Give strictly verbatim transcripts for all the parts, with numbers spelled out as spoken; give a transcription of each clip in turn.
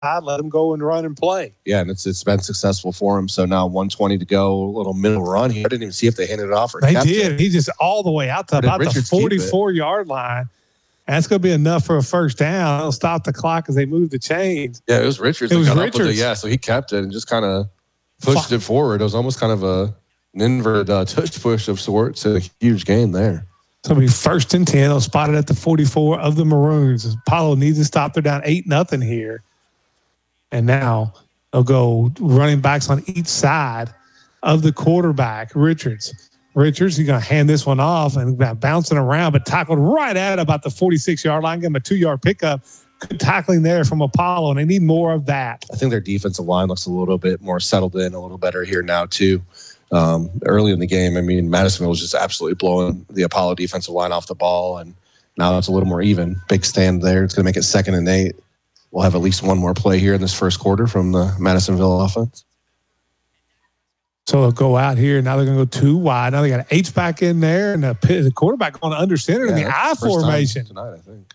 let him go and run and play. Yeah, and it's it's been successful for him. So now one twenty to go, a little middle run here. I didn't even see if they handed it off or they kept did. it. He just all the way out to about the forty-four-yard line. And that's going to be enough for a first down. It'll stop the clock as they move the chains. Yeah, it was Richards. It was got Richards. Up with it. Yeah, so he kept it and just kind of pushed Fuck. it forward. It was almost kind of a an inverted uh, touch push of sorts. A huge gain there. So it'll be first and ten. They'll spot it at the forty-four of the Maroons. Apollo needs to stop. They're down eight nothing here. And now they'll go running backs on each side of the quarterback, Richards. Richards, he's going to hand this one off and bouncing around, but tackled right at about the forty-six-yard line. Give him a two-yard pickup. Good tackling there from Apollo, and they need more of that. I think their defensive line looks a little bit more settled in, a little better here now, too. Um, early in the game, I mean, Madisonville was just absolutely blowing the Apollo defensive line off the ball, and now it's a little more even. Big stand there. It's going to make it second and eight. We'll have at least one more play here in this first quarter from the Madisonville offense. So they'll go out here. Now they're going to go two wide. Now they got an H-back in there, and the, the quarterback going under center yeah, in the I formation. Tonight, I think.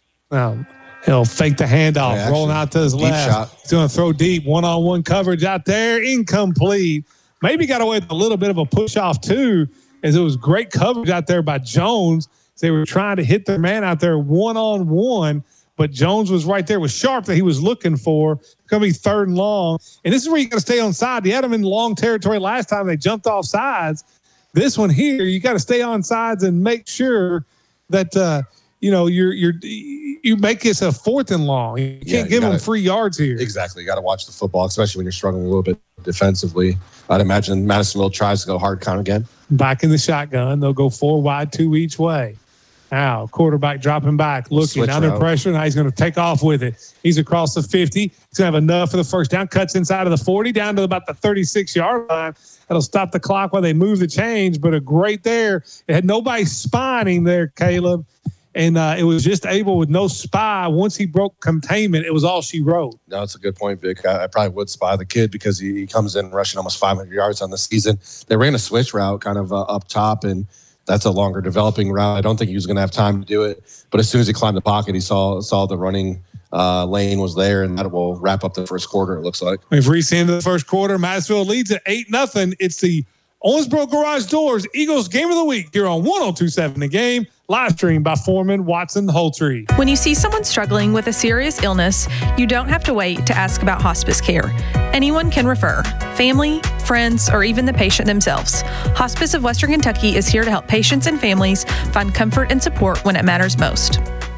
Now he'll fake the handoff, yeah, rolling out to his left. Shot. He's going to throw deep, one-on-one coverage out there, incomplete. Maybe got away with a little bit of a push-off, too, as it was great coverage out there by Jones. They were trying to hit their man out there one-on-one, but Jones was right there with Sharp that he was looking for. It's going to be third and long. And this is where you got to stay on side. You had them in long territory last time. They jumped off sides. This one here, you got to stay on sides and make sure that, uh, you know, you're you're you make this a fourth and long. You can't yeah, you give gotta, them free yards here. Exactly. You got to watch the football, especially when you're struggling a little bit defensively. I'd imagine Madisonville tries to go hard count again. Back in the shotgun. They'll go four wide, two each way. Now, quarterback dropping back, looking under route. pressure. Now he's going to take off with it. He's across the fifty. He's going to have enough for the first down. Cuts inside of the forty, down to about the thirty-six-yard line. That'll stop the clock while they move the chains, but a great there. It had nobody spying there, Caleb. And uh, it was just able with no spy. Once he broke containment, it was all she wrote. No, that's a good point, Vic. I, I probably would spy the kid because he, he comes in rushing almost five hundred yards on the season. They ran a switch route kind of uh, up top, and that's a longer developing route. I don't think he was going to have time to do it. But as soon as he climbed the pocket, he saw saw the running uh, lane was there, and that will wrap up the first quarter, it looks like. We've reached the end of the first quarter. Madisonville leads at eight nothing. It's the Owensboro Garage Doors Eagles Game of the Week here on one oh two point seven The Game. Live stream by Foreman Watson Holtree. When you see someone struggling with a serious illness, you don't have to wait to ask about hospice care. Anyone can refer. Family, friends, or even the patient themselves. Hospice of Western Kentucky is here to help patients and families find comfort and support when it matters most.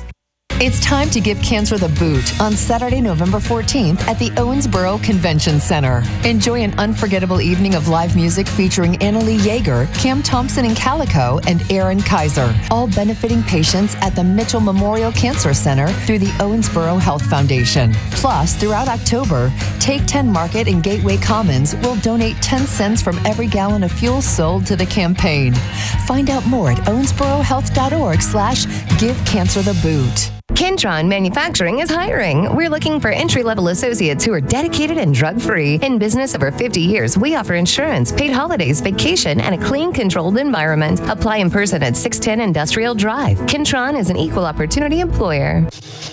It's time to give cancer the boot on Saturday, November fourteenth at the Owensboro Convention Center. Enjoy an unforgettable evening of live music featuring Annalie Yeager, Cam Thompson and Calico, and Aaron Kaiser, all benefiting patients at the Mitchell Memorial Cancer Center through the Owensboro Health Foundation. Plus, throughout October, Take ten Market and Gateway Commons will donate ten cents from every gallon of fuel sold to the campaign. Find out more at owensborohealth.org slash give cancer the boot. Kentron Manufacturing is hiring. We're looking for entry-level associates who are dedicated and drug-free. In business over fifty years, we offer insurance, paid holidays, vacation, and a clean, controlled environment. Apply in person at six ten Industrial Drive. Kentron is an equal opportunity employer.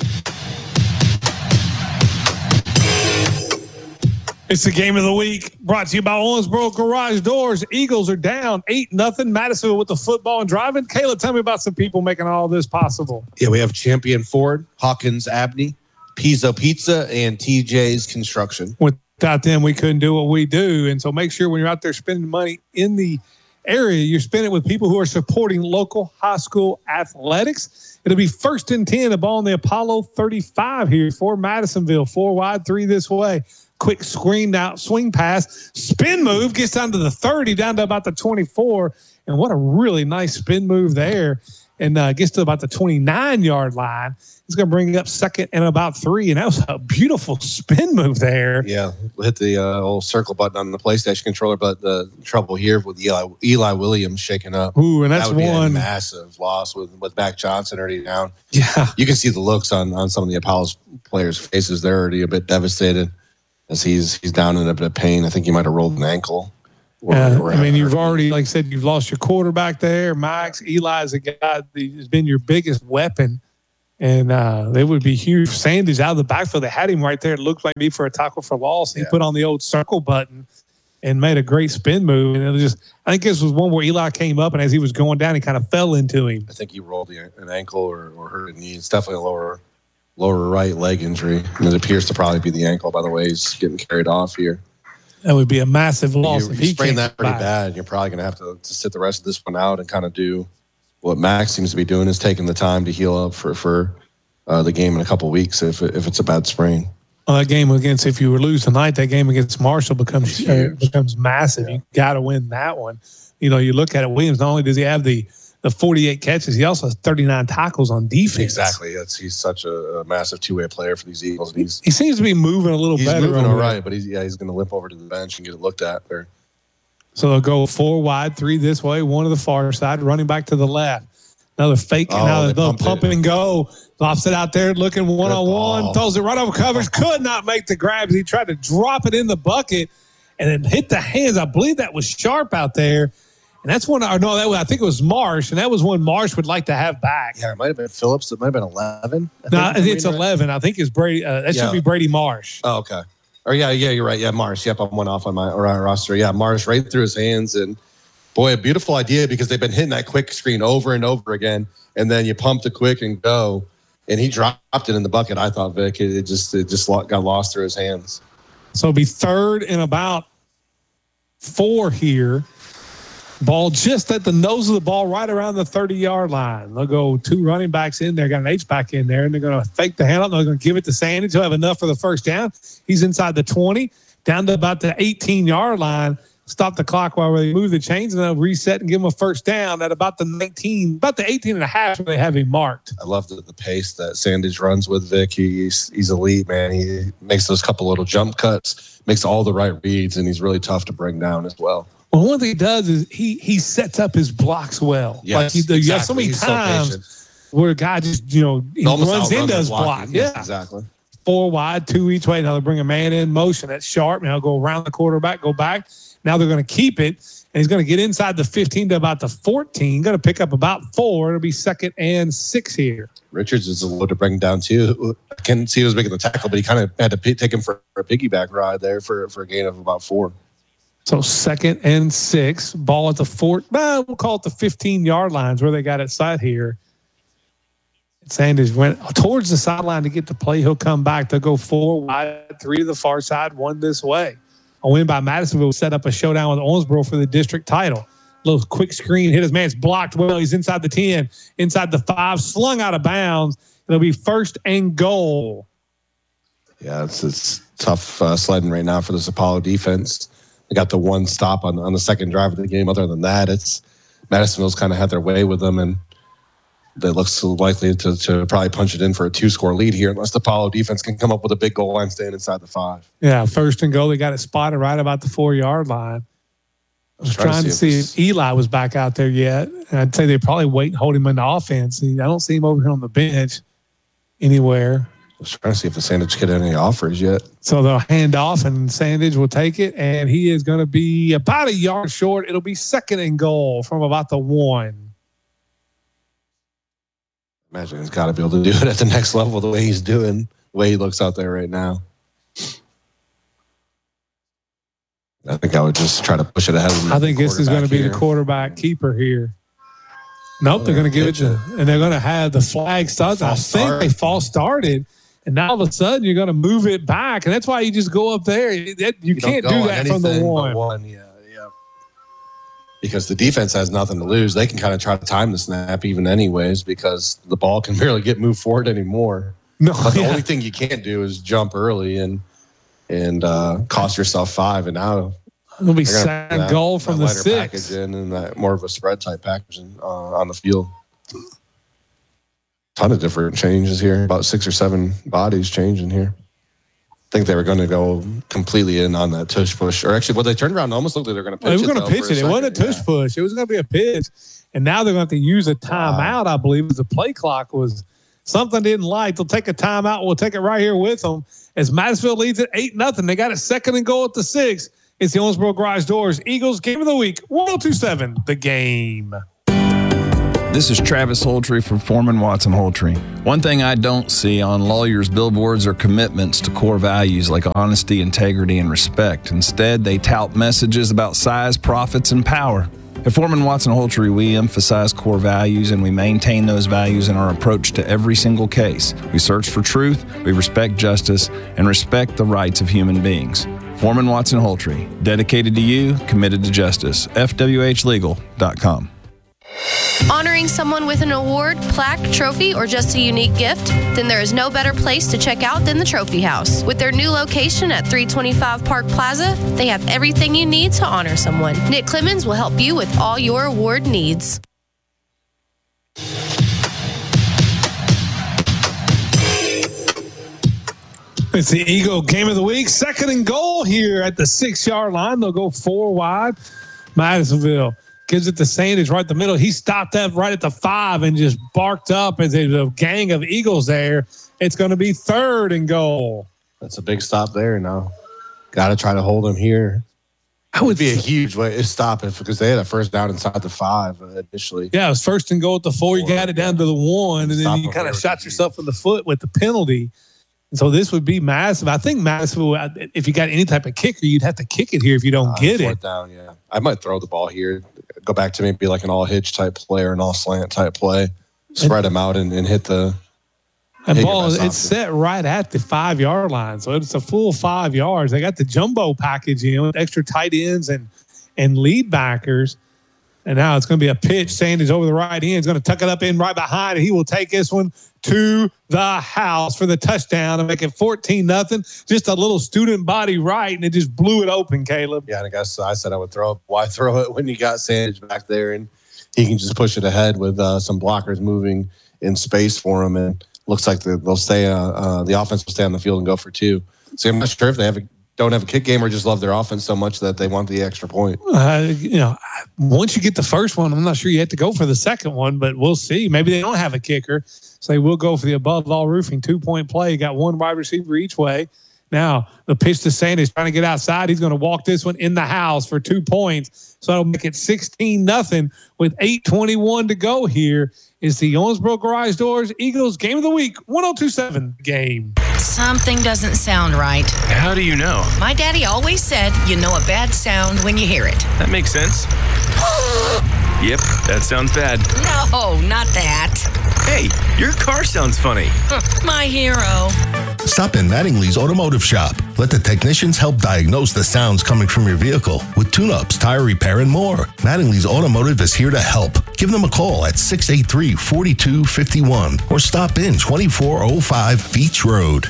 It's the Game of the Week brought to you by Owensboro Garage Doors. Eagles are down eight nothing. Madisonville with the football and driving. Caleb, tell me about some people making all this possible. Yeah, we have Champion Ford, Hawkins Abney, Pizzo Pizza, and T J's Construction. Without them, we couldn't do what we do. And so make sure when you're out there spending money in the area, you're spending it with people who are supporting local high school athletics. It'll be first and ten, the ball on the Apollo thirty-five here for Madisonville. Four wide, three this way. Quick screen out, swing pass, spin move, gets down to the thirty, down to about the twenty-four. And what a really nice spin move there. And uh, gets to about the twenty-nine-yard line. He's going to bring it up second and about three. And that was a beautiful spin move there. Yeah, hit the uh, old circle button on the PlayStation controller. But the trouble here with Eli, Eli Williams shaking up. Ooh, and that's that would one. Be a massive loss with, with Mac Johnson already down. Yeah. You can see the looks on, on some of the Apollo's players' faces. They're already a bit devastated as he's he's down in a bit of pain. I think he might have rolled an ankle. Yeah, uh, I mean, you've already, like I said, you've lost your quarterback there. Max, Eli's a guy that has been your biggest weapon. And uh, they would be huge. Sandage out of the backfield. They had him right there. It looked like me for a tackle for loss. He yeah. put on the old circle button and made a great spin move. And it was just, I think this was one where Eli came up, and as he was going down, he kind of fell into him. I think he rolled an ankle or, or hurt a knee. It's definitely a lower lower right leg injury. And it appears to probably be the ankle by the way he's getting carried off here. That would be a massive loss. You, if you he sprain that pretty back. bad. You're probably going to have to, to sit the rest of this one out and kind of do what Max seems to be doing, is taking the time to heal up for for uh, the game in a couple of weeks if if it's a bad sprain. Well, that game against, if you were lose tonight, that game against Marshall becomes uh, becomes massive. Yeah. You got to win that one. You know, you look at it, Williams, not only does he have the the forty-eight catches, he also has thirty-nine tackles on defense. Exactly. That's, he's such a, a massive two-way player for these Eagles. And he's, he seems to be moving a little he's better. He's moving all right, but he's, yeah, he's going to limp over to the bench and get it looked at there. So they'll go four wide, three this way, one to the far side, running back to the left. Another fake, oh, another pump, pump and go. Lofts it out there, looking one-on-one, throws it right over coverage, could not make the grabs. He tried to drop it in the bucket and then hit the hands. I believe that was Sharp out there. And that's one, or no, that was, I think it was Marsh, and that was one Marsh would like to have back. Yeah, it might have been Phillips. It might have been eleven. No, it's eleven. I think it's Brady. Uh, that yeah. should be Brady Marsh. Oh, okay. Or yeah, yeah, you're right. Yeah, Marsh. Yep, I'm one off on my roster. Yeah, Marsh right through his hands. And boy, a beautiful idea because they've been hitting that quick screen over and over again. And then you pump the quick and go. And he dropped it in the bucket, I thought, Vic. It, it just it just got lost through his hands. So it'll be third and about four here. Ball just at the nose of the ball, right around the thirty-yard line. They'll go two running backs in there, got an H-back in there, and they're going to fake the handoff. They're going to give it to Sandage. He'll have enough for the first down. He's inside the twenty, down to about the eighteen-yard line. Stop the clock while they move the chains, and they'll reset and give him a first down at about the nineteen, about the eighteen and a half where they have him marked. I love the, the pace that Sandage runs with, Vic. He's, he's elite, man. He makes those couple little jump cuts, makes all the right reads, and he's really tough to bring down as well. Well, one thing he does is he he sets up his blocks well. Yes, like he, exactly. You have so many He's times so where a guy just, you know, he runs into his block. Yes, yeah, exactly. Four wide, two each way. Now they'll bring a man in motion. That's Sharp. Now go around the quarterback, go back. Now they're going to keep it, and he's going to get inside the fifteen to about the fourteen. Going to pick up about four. It'll be second and six here. Richards is a little to bring down too. I can see he was making the tackle, but he kind of had to p- take him for a piggyback ride there for, for a gain of about four. So second and six, ball at the four. Well, we'll call it the fifteen-yard lines where they got it set here. Sanders went towards the sideline to get the play. He'll come back. They'll go four wide, three to the far side, one this way. A win by Madisonville will set up a showdown with Owensboro for the district title. Little quick screen, hit his man. It's blocked well. He's inside the ten, inside the five, slung out of bounds. It'll be first and goal. Yeah, it's, it's tough uh, sledding right now for this Apollo defense. They got the one stop on, on the second drive of the game. Other than that, it's Madisonville's kind of had their way with them, and they look so likely to, to probably punch it in for a two-score lead here unless the Apollo defense can come up with a big goal line staying inside the five. Yeah, first and goal. They got it spotted right about the four-yard line. I was trying, trying to see, to see if, if Eli was back out there yet. And I'd say they probably wait and hold him in the offense. I don't see him over here on the bench anywhere. I was trying to see if the Sandage get any offers yet. So they'll hand off, and Sandage will take it, and he is going to be about a yard short. It'll be second and goal from about the one. Imagine he's got to be able to do it at the next level the way he's doing, the way he looks out there right now. I think I would just try to push it ahead. I think this is going to be here. The quarterback keeper here. Nope, oh, they're going to give it to, and they're going to have the flag start. I think start. they false started, and now all of a sudden you're going to move it back, and that's why you just go up there. You, you can't do that from the one. one. Yeah, yeah. Because the defense has nothing to lose. They can kind of try to time the snap even anyways because the ball can barely get moved forward anymore. No, but the yeah. only thing you can't do is jump early and and uh, cost yourself five. And now it'll be second goal from the six. Package in and that more of a spread type packaging uh, on the field. Ton of different changes here. About six or seven bodies changing here. I think they were going to go completely in on that tush push. Or actually, what they turned around and almost looked like they were going to pitch it. They were going to pitch it. It wasn't a tush yeah. push. It was going to be a pitch. And now they're going to have to use a timeout, wow. I believe, because the play clock was something they didn't like. They'll take a timeout. We'll take it right here with them. As Madisonville leads at eight nothing. They got it second and goal at the six. It's the Owensboro Garage Doors Eagles Game of the Week. one oh two point seven The Game. This is Travis Holtree from Foreman Watson Holtree. One thing I don't see on lawyers' billboards are commitments to core values like honesty, integrity, and respect. Instead, they tout messages about size, profits, and power. At Foreman Watson Holtree, we emphasize core values and we maintain those values in our approach to every single case. We search for truth, we respect justice, and respect the rights of human beings. Foreman Watson Holtree, dedicated to you, committed to justice. F W H legal dot com. Honoring someone with an award, plaque, trophy, or just a unique gift? Then there is no better place to check out than the Trophy House. With their new location at three twenty-five Park Plaza, they have everything you need to honor someone. Nick Clemens will help you with all your award needs. It's the Eagle Game of the Week. Second and goal here at the six-yard line. They'll go four wide. Madisonville gives it to Sandage right in the middle. He stopped that right at the five and just barked up as there's a gang of Eagles there. It's going to be third and goal. That's a big stop there now. Got to try to hold him here. That would be a huge way to stop it because they had a first down inside the five initially. Yeah, it was first and goal at the four. You got it down to the one, and then Stop you kind of shot yourself in the foot with the penalty. And so this would be massive. I think Madisonville, if you got any type of kicker, you'd have to kick it here if you don't uh, get it. Down, yeah. I might throw the ball here, go back to maybe like an all hitch type play or an all slant type play, spread them out and, and hit the. And ball, it's set right at the five yard line, so it's a full five yards. They got the jumbo package, you know, with extra tight ends and and lead backers. And now it's going to be a pitch. Sanders over the right end. He's going to tuck it up in right behind, and he will take this one to the house for the touchdown and make it fourteen nothing. Just a little student body right, and it just blew it open, Caleb. Yeah, and I guess I said I would throw it. Why throw it when you got Sanders back there, and he can just push it ahead with uh, some blockers moving in space for him, and looks like they'll stay. Uh, uh, the offense will stay on the field and go for two. So I'm not sure if they have a don't have a kick game or just love their offense so much that they want the extra point. Uh, you know, once you get the first one, I'm not sure you have to go for the second one, but we'll see. Maybe they don't have a kicker, so they will go for the above all roofing two-point play. You got one wide receiver each way. Now, the pitch to Sanders trying to get outside. He's going to walk this one in the house for two points. So that'll make it sixteen nothing with eight twenty-one to go here. Is the Owensboro Garage Doors Eagles Game of the Week, one oh two Seven game. Something doesn't sound right. How do you know? My daddy always said you know a bad sound when you hear it. That makes sense. Yep, that sounds bad. No, not that. Hey, your car sounds funny. My hero. Stop in Mattingly's Automotive Shop. Let the technicians help diagnose the sounds coming from your vehicle with tune-ups, tire repair, and more. Mattingly's Automotive is here to help. Give them a call at six eight three, four two five one or stop in twenty-four oh five Beach Road.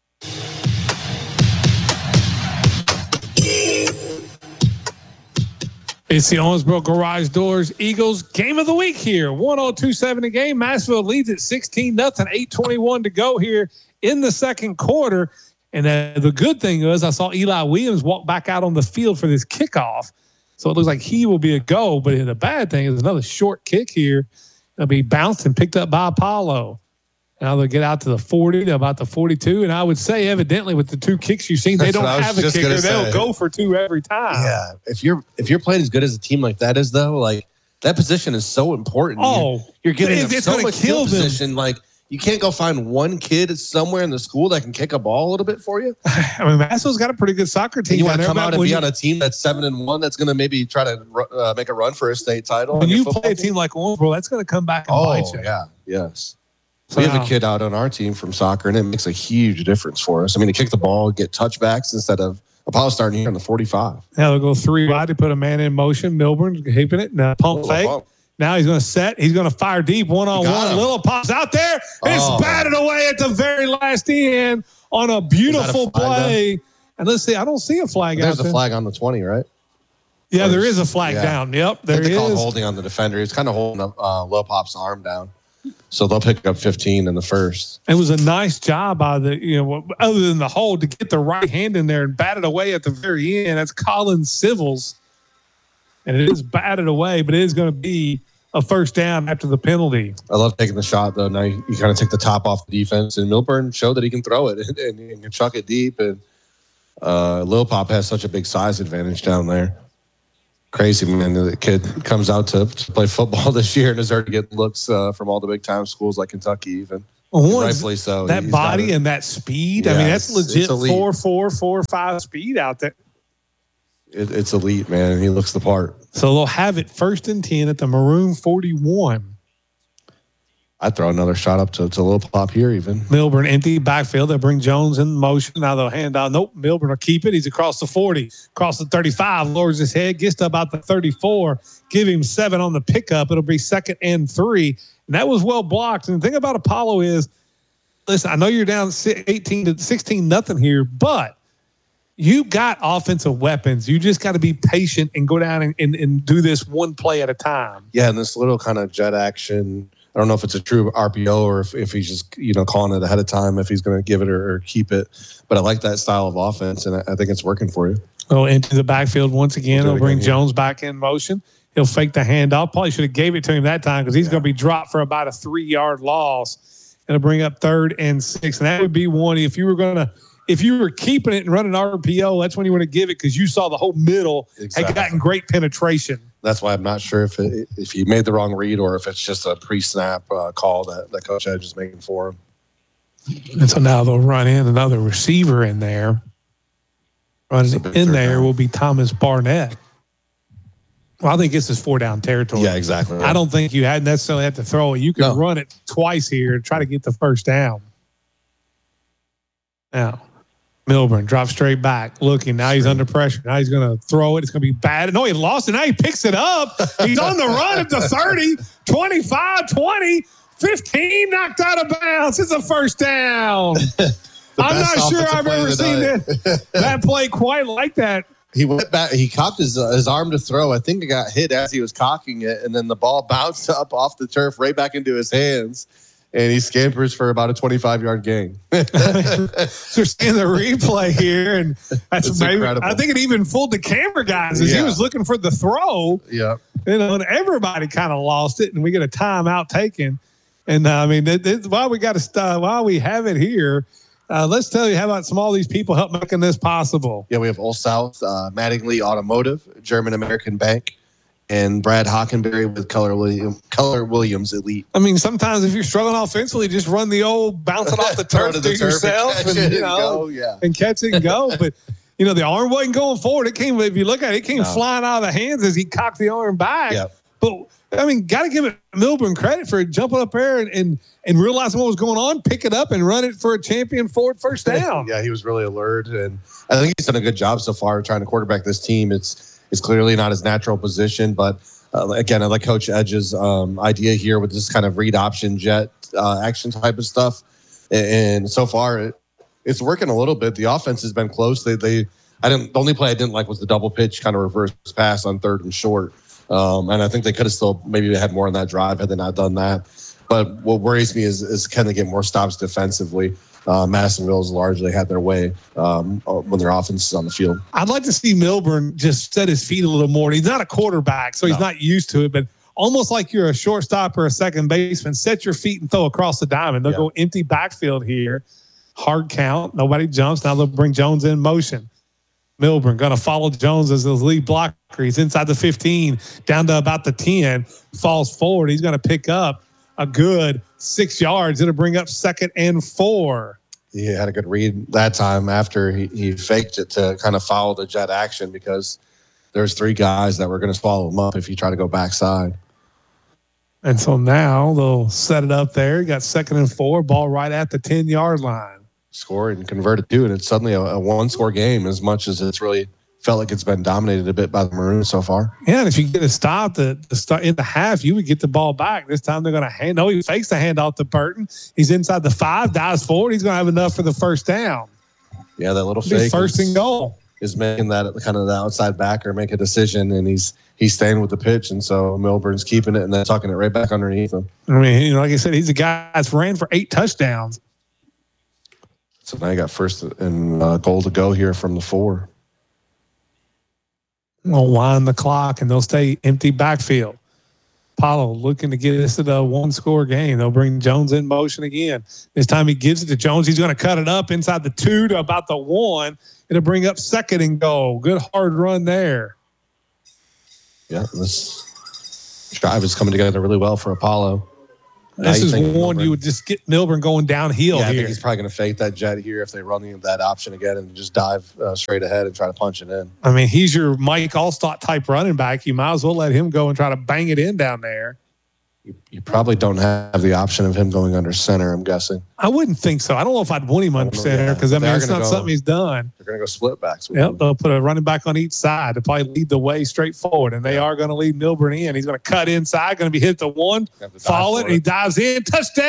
It's the Owensboro Garage Doors Eagles Game of the Week here. one oh two seven a game. Massville leads at sixteen nothing. eight twenty-one to go here in the second quarter. And uh, the good thing is I saw Eli Williams walk back out on the field for this kickoff. So it looks like he will be a go. But the bad thing is another short kick here. It'll be bounced and picked up by Apollo. Now they'll get out to the forty, to about the forty-two. And I would say, evidently, with the two kicks you've seen, they That's don't have a kicker. They'll go for two every time. Yeah. If you're if you're playing as good as a team like that is, though, like that position is so important. Oh, you're, you're giving it's, them it's so gonna much kill them. position. Like you can't go find one kid somewhere in the school that can kick a ball a little bit for you. I mean, Massville's got a pretty good soccer team. And you want to come out and be you, on a team that's seven and one that's going to maybe try to uh, make a run for a state title. When you play a team, team like Owensboro, that's going to come back and oh, bite you. yeah, yes. So we have a kid out on our team from soccer, and it makes a huge difference for us. I mean, to kick the ball, get touchbacks instead of Apollo starting here on the forty-five. Now they'll go three wide to put a man in motion. Milburn keeping it. Now pump Little fake. Pump. Now he's going to set. He's going to fire deep one on one. Little Pop's out there. It's oh. batted away at the very last end on a beautiful a play. Though? And let's see. I don't see a flag There's out there. There's a flag on the twenty, right? Yeah, there is a flag yeah. down. Yep, there they is. Call holding on the defender. He's kind of holding up uh, Lil Pop's arm down. So they'll pick up fifteen in the first. It was a nice job by the, you know, other than the hold, to get the right hand in there and bat it away at the very end. That's Colin Civils. And it is batted away, but it is going to be a first down after the penalty. I love taking the shot, though. Now you, you kind of take the top off the defense, and Milburn showed that he can throw it and, and, and can chuck it deep. And uh, Lil Pop has such a big size advantage down there. Crazy, man. The kid comes out to, to play football this year and is already getting looks uh, from all the big time schools like Kentucky, even. Well, rightfully so. That He's body a, and that speed. Yeah, I mean, that's legit it's four, four, four, five speed out there. It, it's elite, man. He looks the part. So they'll have it first and ten at the Maroon forty-one. I'd throw another shot up to, to a little pop here, even. Milburn empty backfield. They'll bring Jones in motion. Now they'll hand out. Nope, Milburn will keep it. He's across the forty, across the thirty-five, lowers his head, gets to about the thirty-four. Give him seven on the pickup. It'll be second and three. And that was well blocked. And the thing about Apollo is, listen, I know you're down eighteen to sixteen nothing here, but you got offensive weapons. You just got to be patient and go down and, and, and do this one play at a time. Yeah, and this little kind of jet action. I don't know if it's a true R P O or if, if he's just, you know, calling it ahead of time, if he's going to give it or, or keep it. But I like that style of offense, and I, I think it's working for you. Oh, into the backfield once again. We'll They'll bring again, Jones back in motion. He'll fake the handoff. Probably should have gave it to him that time because he's yeah. going to be dropped for about a three-yard loss. It'll bring up third and six. And that would be one if you were going to – if you were keeping it and running R P O, that's when you want to give it because you saw the whole middle exactly. had gotten great penetration. That's why I'm not sure if it, if you made the wrong read or if it's just a pre-snap uh, call that, that Coach Edge is making for him. And so now they'll run in another receiver in there. Running in there down. Will be Thomas Barnett. Well, I think this is four down territory. Yeah, exactly. Right. I don't think you had necessarily have to throw it. You can no. run it twice here and try to get the first down. Now, Milburn drops straight back, looking. Now he's under pressure. Now he's going to throw it. It's going to be bad. No, he lost it. Now he picks it up. He's on the run at the thirty, twenty-five, twenty, fifteen, knocked out of bounds. It's a first down. I'm not sure I've ever seen that, that play quite like that. He went back. He cocked his uh, his arm to throw. I think it got hit as he was cocking it, and then the ball bounced up off the turf right back into his hands. And he scampers for about a twenty-five-yard gain. So we're seeing the replay here, and that's it's maybe, incredible. I think it even fooled the camera guys as yeah. he was looking for the throw. Yeah, you know, and everybody kind of lost it, and we get a timeout taken. And uh, I mean, it, it, while we got to stop, while we have it here, uh, let's tell you how about some all these people help making this possible. Yeah, we have Old South, uh, Mattingly Automotive, German American Bank, and Brad Hockenberry with Keller Williams, Keller Williams Elite. I mean, sometimes if you're struggling offensively, just run the old bounce it off the turf to, to yourself and, and, you know, and, go, yeah. and catch it and go. But, you know, the arm wasn't going forward. It came, if you look at it, it came no. flying out of the hands as he cocked the arm back. Yep. But, I mean, got to give it Milburn credit for jumping up there and, and, and realizing what was going on, pick it up and run it for a champion forward first down. Yeah, he was really alert. And I think he's done a good job so far trying to quarterback this team. It's, It's clearly not his natural position, but uh, again, I like Coach Edge's um, idea here with this kind of read option jet uh, action type of stuff. And, and so far, it, it's working a little bit. The offense has been close. They, they, I didn't. The only play I didn't like was the double pitch kind of reverse pass on third and short. Um, and I think they could have still maybe had more on that drive had they not done that. But what worries me is, is can they get more stops defensively? Uh, Madisonville's largely had their way um, when their offense is on the field. I'd like to see Milburn just set his feet a little more. He's not a quarterback, so he's no. not used to it, but almost like you're a shortstop or a second baseman, set your feet and throw across the diamond. They'll yeah. go empty backfield here. Hard count. Nobody jumps. Now they'll bring Jones in motion. Milburn going to follow Jones as his lead blocker. He's inside the fifteen, down to about the ten, falls forward. He's going to pick up a good six yards. It'll bring up second and four. He had a good read that time after he, he faked it to kind of follow the jet action because there's three guys that were going to follow him up if you try to go backside. And so now they'll set it up there. You got second and four, ball right at the ten-yard line. Score and convert it to, and it's suddenly a, a one-score game as much as it's really felt like it's been dominated a bit by the Maroons so far. Yeah, and if you get a stop the, the start in the half, you would get the ball back. This time they're going to hand. No, he fakes the handoff to Burton. He's inside the five, dives forward. He's going to have enough for the first down. Yeah, that little fake. First and goal is making that kind of the outside backer make a decision, and he's he's staying with the pitch, and so Milburn's keeping it and then tucking it right back underneath him. I mean, you know, like I said, he's a guy that's ran for eight touchdowns. So now you got first and uh, goal to go here from the four. We'll wind the clock, and they'll stay empty backfield. Apollo looking to get this to the one-score game. They'll bring Jones in motion again. This time he gives it to Jones. He's going to cut it up inside the two to about the one. It'll bring up second and goal. Good hard run there. Yeah, this drive is coming together really well for Apollo. This is one Milburn, you would just get Milburn going downhill yeah, here. I think he's probably going to fake that jet here if they run the, that option again and just dive uh, straight ahead and try to punch it in. I mean, he's your Mike Allstott type running back. You might as well let him go and try to bang it in down there. You, you probably don't have the option of him going under center, I'm guessing. I wouldn't think so. I don't know if I'd want him under center because, yeah. I mean, it's not go, something he's done. They're going to go split backs. Yep, him. They'll put a running back on each side to probably lead the way straight forward, and they yeah. are going to lead Milburn in. He's going to cut inside, going to be hit the one, fall it, and he dives in.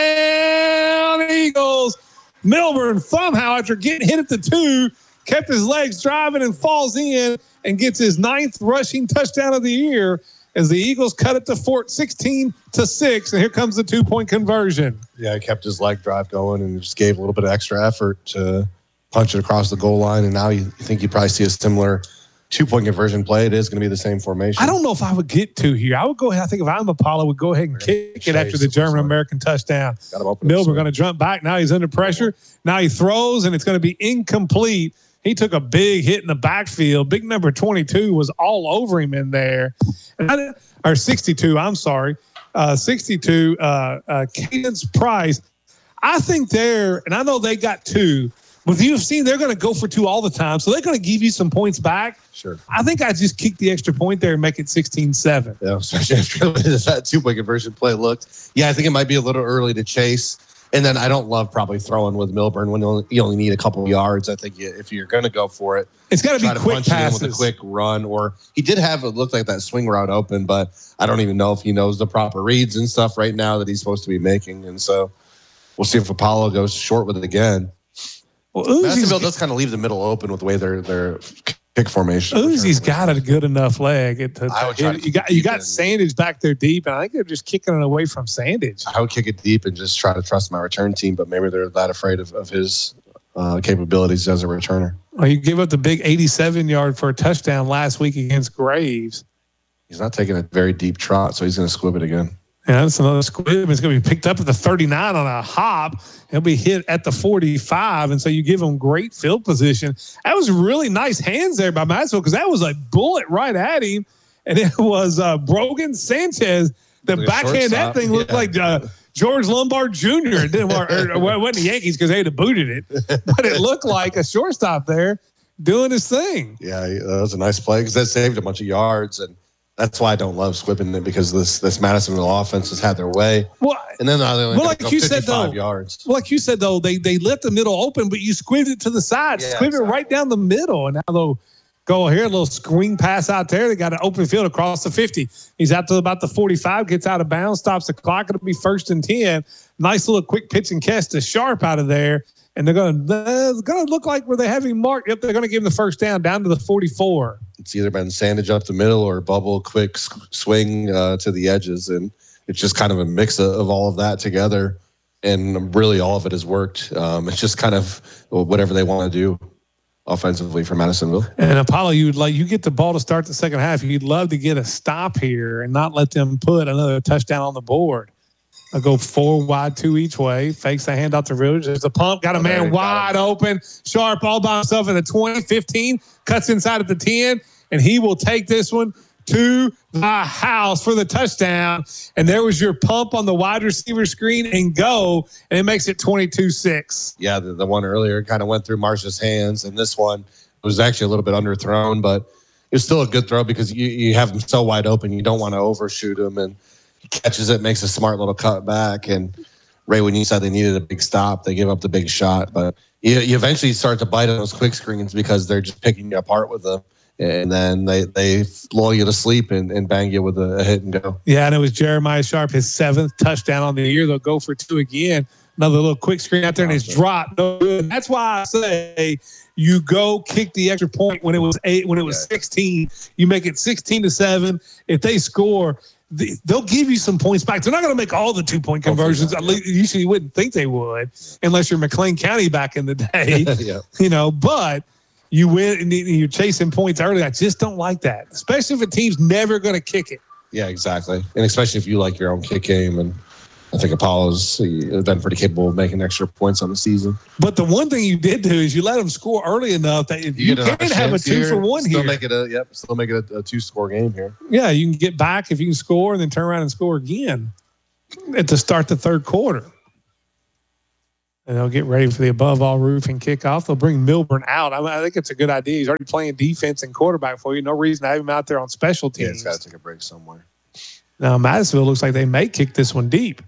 Touchdown, Eagles! Milburn somehow, after getting hit at the two, kept his legs driving and falls in and gets his ninth rushing touchdown of the year as the Eagles cut it to Fort sixteen to six, and here comes the two-point conversion. Yeah, he kept his leg drive going and just gave a little bit of extra effort to punch it across the goal line, and now you think you probably see a similar two-point conversion play. It is going to be the same formation. I don't know if I would get to here. I would go ahead. I think if I'm Apollo, would go ahead and kick it after the German-American touchdown. Milburn going to jump back. Now he's under pressure. Now he throws, and it's going to be incomplete. He took a big hit in the backfield. Big number twenty-two was all over him in there. And I, or sixty-two, I'm sorry. Uh, sixty-two, uh, uh, Cadence Price. I think they're, and I know they got two, with U F C, they're going to go for two all the time. So they're going to give you some points back. Sure. I think I just kick the extra point there and make it sixteen seven. Yeah, especially after that two-point conversion play looked. Yeah, I think it might be a little early to chase. And then I don't love probably throwing with Milburn when you only, you only need a couple of yards. I think you, if you're going to go for it, it's got to be quick passes with a quick run. Or he did have it looked like that swing route open, but I don't even know if he knows the proper reads and stuff right now that he's supposed to be making. And so we'll see if Apollo goes short with it again. Well, Madisonville does kind of leave the middle open with the way they're they're. Kick formation. Uzi's got a good enough leg. To, to, I would try to you got you got Sandage back there deep, and I think they're just kicking it away from Sandage. I would kick it deep and just try to trust my return team, but maybe they're that afraid of, of his uh, capabilities as a returner. Well, you give up the big eighty-seven yard for a touchdown last week against Graves. He's not taking a very deep trot, so he's going to squib it again. Yeah, that's another squib. It's going to be picked up at the thirty-nine on a hop. He'll be hit at the forty-five, and so you give him great field position. That was really nice hands there by Madisonville because that was a bullet right at him, and it was uh, Brogan Sanchez. The like backhand, that thing looked yeah. like uh, George Lombard Junior It didn't or, or, or it wasn't the Yankees because they'd have booted it, but it looked like a shortstop there doing his thing. Yeah, that was a nice play because that saved a bunch of yards and. That's why I don't love squibbing it because this this Madisonville offense has had their way. Well, and then they only well, like you said though, yards. Well, like you said though, they they left the middle open, but you squibbed it to the side, yeah, squibbed exactly. it right down the middle, and now they'll go here, a little screen pass out there. They got an open field across the fifty. He's out to about the forty-five, gets out of bounds, stops the clock. It'll be first and ten. Nice little quick pitch and catch to Sharp out of there. And they're going to uh, going to look like where they have him marked. Yep, they're going to give him the first down, down to the forty-four. It's either been Sandage up the middle or Bubble quick swing uh, to the edges. And it's just kind of a mix of, of all of that together. And really all of it has worked. Um, it's just kind of whatever they want to do offensively for Madisonville. And Apollo, you would like you get the ball to start the second half. You'd love to get a stop here and not let them put another touchdown on the board. I'll go four wide, two each way. Fakes the handout to Rivers. There's a pump. Got a man wide open. Sharp all by himself at the twenty, fifteen. Cuts inside at the ten. And he will take this one to the house for the touchdown. And there was your pump on the wide receiver screen and go. And it makes it twenty-two six. Yeah, the, the one earlier kind of went through Marsh's hands. And this one was actually a little bit underthrown. But it was still a good throw because you, you have him so wide open. You don't want to overshoot him. And he catches it, makes a smart little cut back. And Ray, when you said they needed a big stop, they gave up the big shot. But you, you eventually start to bite on those quick screens because they're just picking you apart with them. And then they, they lull you to sleep and, and bang you with a, a hit and go. Yeah, and it was Jeremiah Sharp, his seventh touchdown on the year. They'll go for two again. Another little quick screen out there, and it's dropped. No good. That's why I say you go kick the extra point when it was eight, when it was sixteen. You make it sixteen to seven. If they score, they'll give you some points back. They're not going to make all the two-point conversions. At least usually you wouldn't think they would, unless you're McLean County back in the day. yeah. You know, but you win and you're chasing points early. I just don't like that, especially if a team's never going to kick it. Yeah, exactly. And especially if you like your own kick game and I think Apollo's been pretty capable of making extra points on the season. But the one thing you did do is you let them score early enough that if you, you can have a two here, for one still here. Make it a, yep, still make it a, a two-score game here. Yeah, you can get back if you can score and then turn around and score again at the start the third quarter. And they'll get ready for the above all roofing kickoff. They'll bring Milburn out. I, mean, I think it's a good idea. He's already playing defense and quarterback for you. No reason to have him out there on special teams. Yeah, it's got to take a break somewhere. Now, Madisonville looks like they may kick this one deep.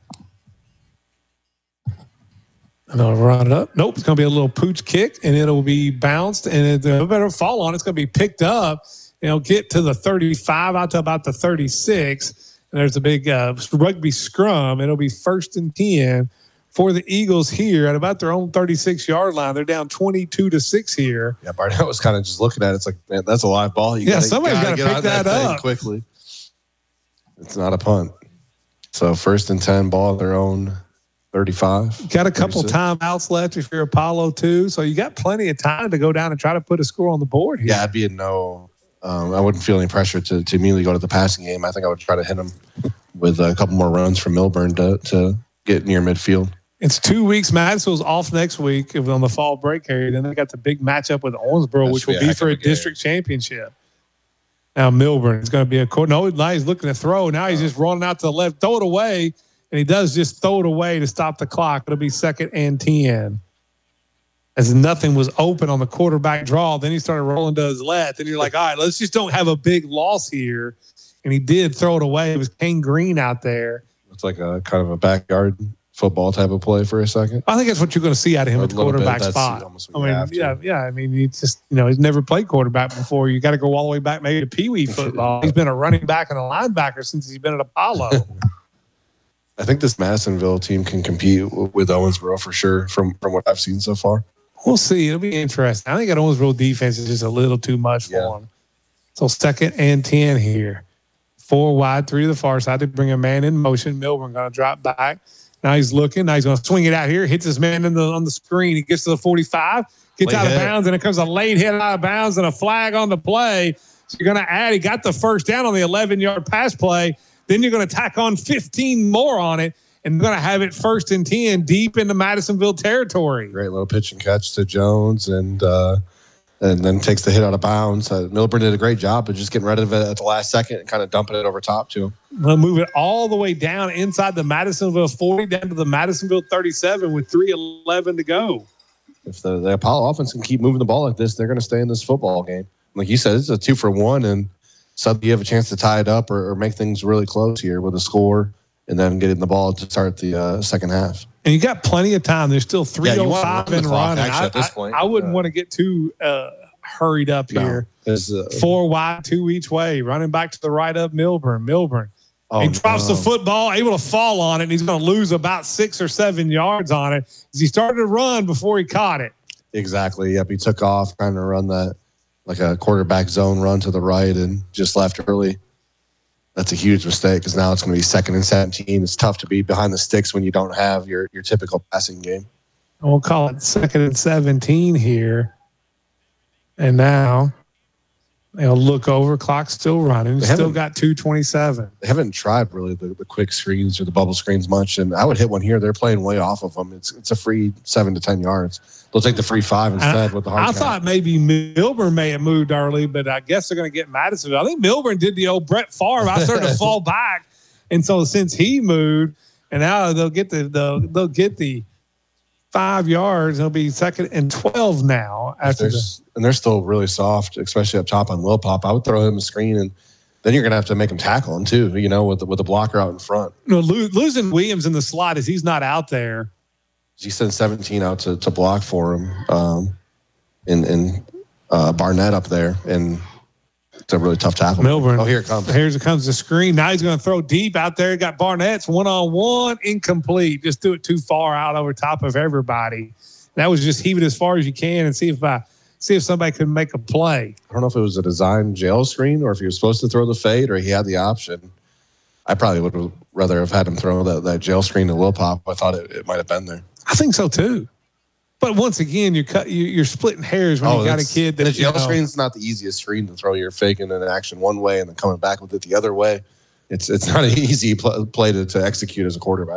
And they'll run it up. Nope, it's going to be a little pooch kick, and it'll be bounced, and it uh, better fall on. It's going to be picked up, and it'll get to the thirty-five, out to about the thirty-six. And there's a big uh, rugby scrum. It'll be first and ten for the Eagles here at about their own thirty-six-yard line. They're down twenty-two to six here. Yeah, Barnett was kind of just looking at it. It's like, man, that's a live ball. You yeah, gotta, somebody's got to pick that, that up quickly. It's not a punt. So first and ten, ball at their own thirty-five. Got a couple timeouts left if you're Apollo too, so you got plenty of time to go down and try to put a score on the board here. Yeah, I'd be a no. Um, I wouldn't feel any pressure to, to immediately go to the passing game. I think I would try to hit him with a couple more runs from Milburn to, to get near midfield. It's two weeks. Madisonville's off next week on the fall break area. Then they got the big matchup with Owensboro, that which will be, be for a district game. championship. Now Milburn is going to be a court. No, now he's looking to throw. Now he's just running out to the left. Throw it away. And he does just throw it away to stop the clock. It'll be second and ten. As nothing was open on the quarterback draw, then he started rolling to his left. And you're like, all right, let's just don't have a big loss here. And he did throw it away. It was Kane Green out there. It's like a kind of a backyard football type of play for a second. I think that's what you're going to see out of him at the quarterback spot. I mean, yeah, yeah. I mean, he just, you know, he's never played quarterback before. You got to go all the way back maybe to Pee Wee football. He's been a running back and a linebacker since he's been at Apollo. I think this Madisonville team can compete with Owensboro for sure from, from what I've seen so far. We'll see. It'll be interesting. I think that Owensboro defense is just a little too much for yeah. them. So second and ten here. Four wide, three to the far side. They bring a man in motion. Milburn going to drop back. Now he's looking. Now he's going to swing it out here. Hits his man in the, on the screen. He gets to the forty-five. Gets late out hit. of bounds, and it comes a late hit out of bounds and a flag on the play. So you're going to add. He got the first down on the eleven-yard pass play. Then you're going to tack on fifteen more on it, and you're going to have it first and ten deep into Madisonville territory. Great little pitch and catch to Jones, and uh, and then takes the hit out of bounds. Uh, Milburn did a great job of just getting rid of it at the last second and kind of dumping it over top to him. We'll move it all the way down inside the Madisonville forty, down to the Madisonville thirty-seven with three eleven to go. If the, the Apollo offense can keep moving the ball like this, they're going to stay in this football game. Like you said, it's a two for one, and suddenly you have a chance to tie it up or, or make things really close here with a score and then getting the ball to start the uh, second half. And you got plenty of time. There's still three oh five and running. Actually, at this point, I, I wouldn't uh, want to get too uh, hurried up no, here. Uh, Four wide, two each way. Running back to the right of Milburn. Milburn. Oh, he drops no. the football, able to fall on it, and he's going to lose about six or seven yards on it as he started to run before he caught it. Exactly. Yep. He took off trying to run that like a quarterback zone run to the right and just left early. That's a huge mistake because now it's going to be second and seventeen. It's tough to be behind the sticks when you don't have your, your typical passing game. We'll call it second and seventeen here. And now they'll look over. Clock's still running. Still got two twenty-seven. They haven't tried really the, the quick screens or the bubble screens much. And I would hit one here. They're playing way off of them. It's it's a free seven to ten yards. They'll take the free five instead I, with the hard I count. thought maybe Milburn may have moved early, but I guess they're going to get Madisonville. I think Milburn did the old Brett Favre. I started to fall back. And so since he moved, and now they'll get the, the they'll get the five yards. They'll be second and twelve now. After the, and they're still really soft, especially up top on Will Pop. I would throw him a screen, and then you're going to have to make him tackle him too, you know, with the, with the blocker out in front. You know, lo- losing Williams in the slot is he's not out there. He sent seventeen out to, to block for him, um, and, and uh, Barnett up there, and it's a really tough tackle. Milburn. Oh, here it comes. Here it comes the screen. Now he's going to throw deep out there. Got Barnett's one-on-one, incomplete. Just threw it too far out over top of everybody. That was just heave it as far as you can and see if I, see if somebody could make a play. I don't know if it was a design jail screen or if he was supposed to throw the fade or he had the option. I probably would rather have had him throw that, that jail screen to Will Pop. I thought it, it might have been there. I think so too. But once again, you're cut, you, you're splitting hairs when oh, you got a kid that the jail you know, screen's not the easiest screen to throw. You're faking an action one way and then coming back with it the other way. It's it's not an easy pl- play to, to execute as a quarterback.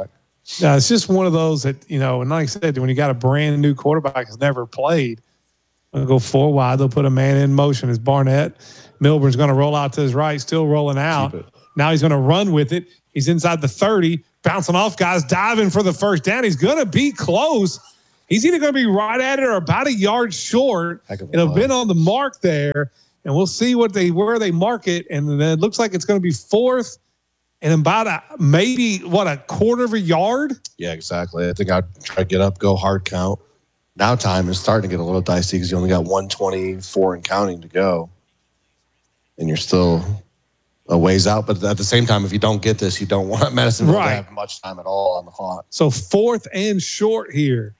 Yeah, it's just one of those that, you know, and like I said, when you got a brand new quarterback who's never played, they'll go four wide. They'll put a man in motion. As Barnett, Milburn's going to roll out to his right, still rolling out. Now he's going to run with it. He's inside the thirty, bouncing off guys, diving for the first down. He's going to be close. He's either going to be right at it or about a yard short. It'll have been on the mark there, and we'll see what they where they mark it. And then it looks like it's going to be fourth and about a maybe what a quarter of a yard. Yeah, exactly. I think I'd try to get up, go hard count. Now time is starting to get a little dicey because you only got one twenty-four and counting to go, and you're still a ways out. But at the same time, if you don't get this, you don't want Madisonville right. to have much time at all on the clock. So fourth and short here.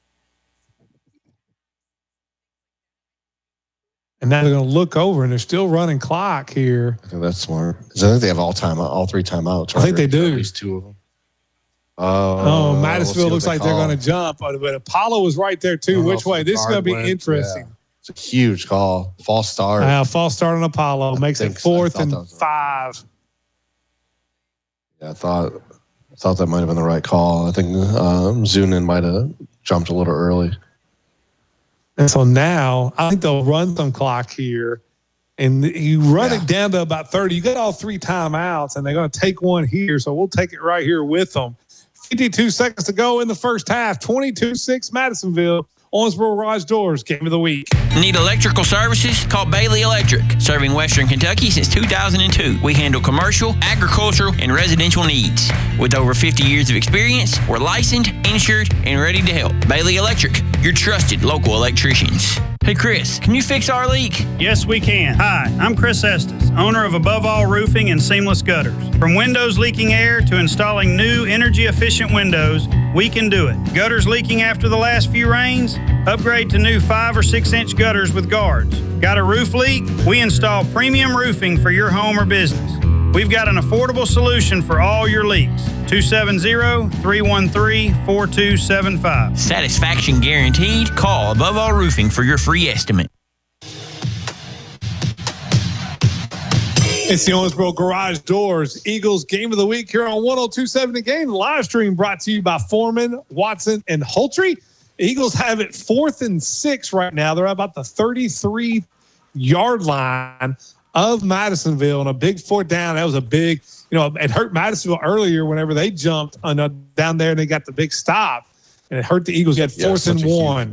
And now they're going to look over, and they're still running clock here. I think that's smart. Because I think they have all time, all three timeouts. Right? I think they do. At least two of them. Uh, oh, Madisonville we'll looks they like call. They're going to jump. But Apollo was right there, too. Which way? This is going to be went. interesting. Yeah. It's a huge call. False start. Uh, false start on Apollo. Makes it fourth and five. Right. Yeah, I thought, I thought that might have been the right call. I think um, Zunin might have jumped a little early. And so now I think they'll run some clock here, and you run yeah. it down to about thirty. You got all three timeouts, and they're going to take one here. So we'll take it right here with them. fifty-two seconds to go in the first half. twenty-two six Madisonville. Owensboro Garage Doors, game of the week. Need electrical services? Call Bailey Electric. Serving Western Kentucky since two thousand two. We handle commercial, agricultural, and residential needs. With over fifty years of experience, we're licensed, insured, and ready to help. Bailey Electric, your trusted local electricians. Hey, Chris, can you fix our leak? Yes, we can. Hi, I'm Chris Estes, owner of Above All Roofing and Seamless Gutters. From windows leaking air to installing new energy-efficient windows, we can do it. Gutters leaking after the last few rains? Upgrade to new five or six inch gutters with guards. Got a roof leak? We install premium roofing for your home or business. We've got an affordable solution for all your leaks. two seven zero, three one three, four two seven five. Satisfaction guaranteed. Call Above All Roofing for your free estimate. It's the Owensboro Garage Doors Eagles game of the week here on one oh two point seven The Game. The live stream brought to you by Foreman, Watson, and Holtry. Eagles have it fourth and six right now. They're about the thirty-three yard line of Madisonville, and a big fourth down. That was a big, you know, it hurt Madisonville earlier whenever they jumped on, uh, down there and they got the big stop, and it hurt the Eagles. You had fourth yeah, and one.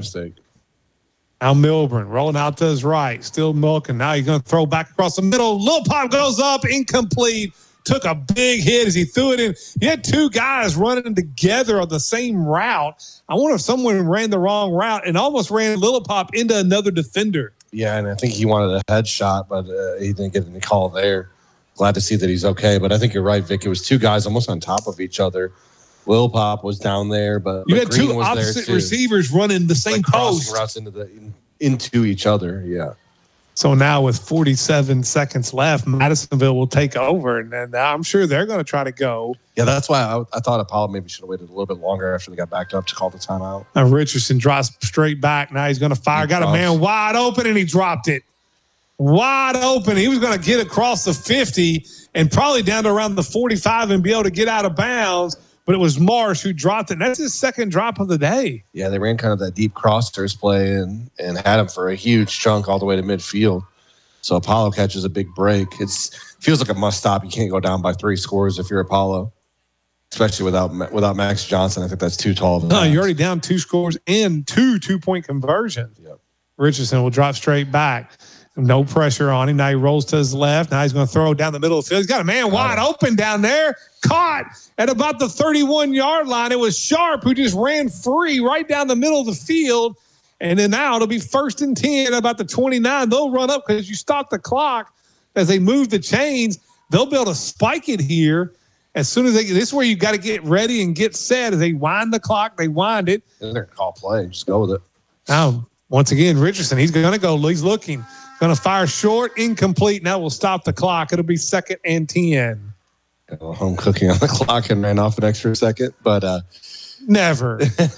Now Milburn rolling out to his right, still milking. Now he's going to throw back across the middle. Lil Pop goes up, incomplete. Took a big hit as he threw it in. You had two guys running together on the same route. I wonder if someone ran the wrong route and almost ran Lillipop into another defender. Yeah, and I think he wanted a headshot, but uh, he didn't get any call there. Glad to see that he's okay. But I think you're right, Vic. It was two guys almost on top of each other. Lillipop was down there, but you but had Green two opposite receivers running the same like post. Routes into, the, in, into each other, yeah. So now with forty-seven seconds left, Madisonville will take over, and then I'm sure they're going to try to go. Yeah, that's why I, I thought Apollo maybe should have waited a little bit longer after they got backed up to call the timeout. Now Richardson drops straight back. Now he's going to fire. He got drops. a man wide open, and he dropped it. Wide open. He was going to get across the fifty and probably down to around the forty-five and be able to get out of bounds. But it was Marsh who dropped it. And that's his second drop of the day. Yeah, they ran kind of that deep crosshairs play and, and had him for a huge chunk all the way to midfield. So Apollo catches a big break. It's feels like a must stop. You can't go down by three scores if you're Apollo, especially without without Max Johnson. I think that's too tall of a No, you're already down two scores and two two-point conversions. Yep. Richardson will drop straight back. No pressure on him. Now he rolls to his left. Now he's going to throw down the middle of the field. He's got a man wide open down there. Caught at about the thirty-one yard line. It was Sharp who just ran free right down the middle of the field. And then now it'll be first and ten about the twenty-nine. They'll run up because you stop the clock as they move the chains. They'll be able to spike it here as soon as they get. This is where you got to get ready and get set. As they wind the clock, they wind it. They're going to call play. Just go with it. Now, once again, Richardson, he's going to go. He's looking. Going to fire short, incomplete. Now we'll stop the clock. It'll be second and ten. Home cooking on the clock and ran off an extra second, but uh, never.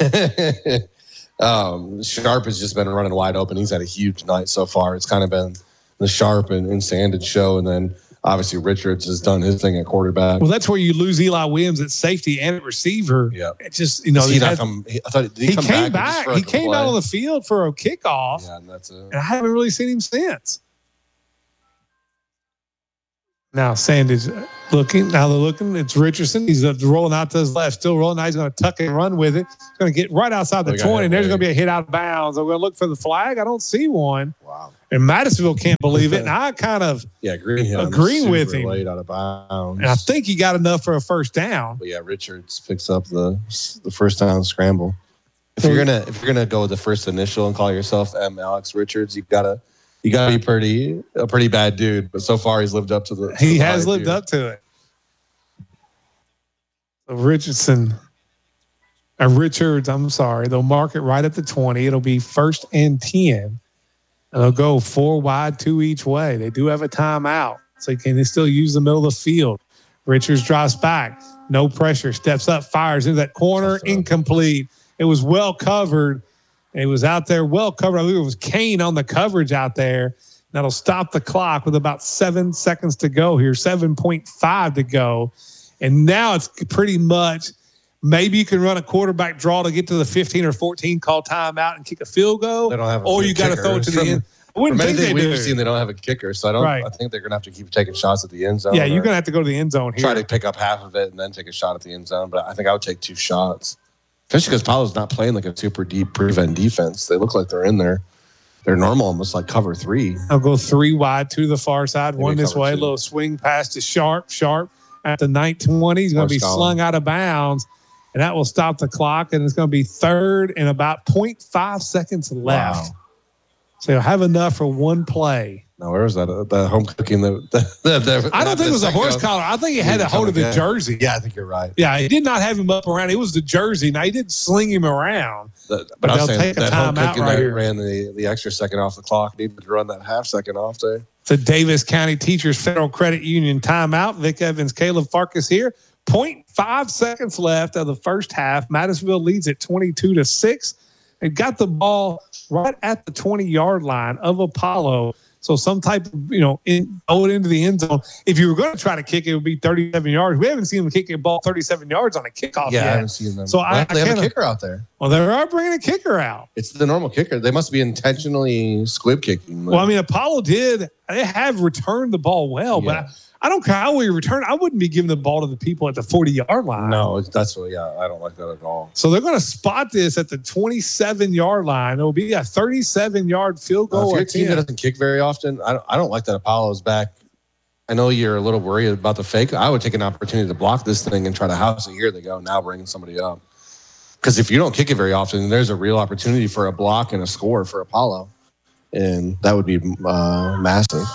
um, Sharp has just been running wide open. He's had a huge night so far. It's kind of been the Sharp and, and Sandage show, and then obviously Richards has done his thing at quarterback. Well, that's where you lose Eli Williams at safety and at receiver. Yeah. It just, you know, he, he, not had, come, he, I thought, did he, he come came back. back. He came out on the field for a kickoff. Yeah, and that's it. And I haven't really seen him since. Now Sandage looking. Now they're looking. It's Richardson. He's rolling out to his left, still rolling. Now he's going to tuck and run with it. He's going to get right outside the oh, twenty. And there's going to be a hit out of bounds. We're going to look for the flag. I don't see one. Wow. And Madisonville can't believe it. And I kind of yeah, agree, agree with him. Late out of bounds. And I think he got enough for a first down. But yeah, Richards picks up the the first down scramble. If you're gonna if you're gonna go with the first initial and call yourself M. Alex Richards, you gotta you gotta be pretty a pretty bad dude. But so far, he's lived up to the. To he the has lived dude. up to it. So Richardson, uh, Richards. I'm sorry. They'll mark it right at the twenty. It'll be first and ten. And they'll go four wide, two each way. They do have a timeout, so they can still use the middle of the field. Richards drops back, no pressure, steps up, fires into that corner, incomplete. It was well covered. It was out there well covered. I believe it was Kane on the coverage out there. That'll stop the clock with about seven seconds to go here, seven point five to go. And now it's pretty much maybe you can run a quarterback draw to get to the fifteen or fourteen, call timeout and kick a field goal. They don't have a or you got to throw it to the end. I wouldn't think they we've do. seen they don't have a kicker, so I don't. Right. I think they're gonna have to keep taking shots at the end zone. Yeah, you're gonna have to go to the end zone here. Try to pick up half of it and then take a shot at the end zone. But I think I would take two shots, especially because Apollo's not playing like a super deep prevent defense. They look like they're in there. They're normal, almost like cover three. I'll go three wide to the far side, Maybe one this way. A two. little swing pass to Sharp. Sharp at the nine twenty. He's going to be slung out of bounds, and that will stop the clock. And it's going to be third and about zero point five seconds left. Wow. So you'll have enough for one play. No, where was that? Uh, the home cooking. The, the, the, I don't think it was a horse collar. I think he had a hold of the jersey. Yeah, I think you're right. Yeah, he did not have him up around. It was the jersey. Now, he didn't sling him around. The, but but I was they'll saying take a that home timeout cooking right that here. ran the, the extra second off the clock. Needed to run that half second off there. The Davis County Teachers Federal Credit Union timeout. Vic Evans, Caleb Farkas here. zero point five seconds left of the first half. Madisonville leads at twenty-two to six. They got the ball right at the twenty-yard line of Apollo. So some type of, you know, in, throw it into the end zone. If you were going to try to kick it, it would be thirty-seven yards. We haven't seen them kick a ball thirty-seven yards on a kickoff Yeah, yet. I haven't seen them. So I, they I have a kicker out there. Well, they are bringing a kicker out. It's the normal kicker. They must be intentionally squib kicking. Well, I mean, Apollo did. They have returned the ball well, Yeah. but I, I don't care how we return. I wouldn't be giving the ball to the people at the forty-yard line. No, it's, that's what. Yeah, I don't like that at all. So they're going to spot this at the twenty-seven-yard line. It will be a thirty-seven-yard field goal. Uh, if you're a attempt. team that doesn't kick very often, I don't, I don't like that Apollo's back. I know you're a little worried about the fake. I would take an opportunity to block this thing and try to house it. Here they go. Now bringing somebody up. Because if you don't kick it very often, there's a real opportunity for a block and a score for Apollo. And that would be uh, massive.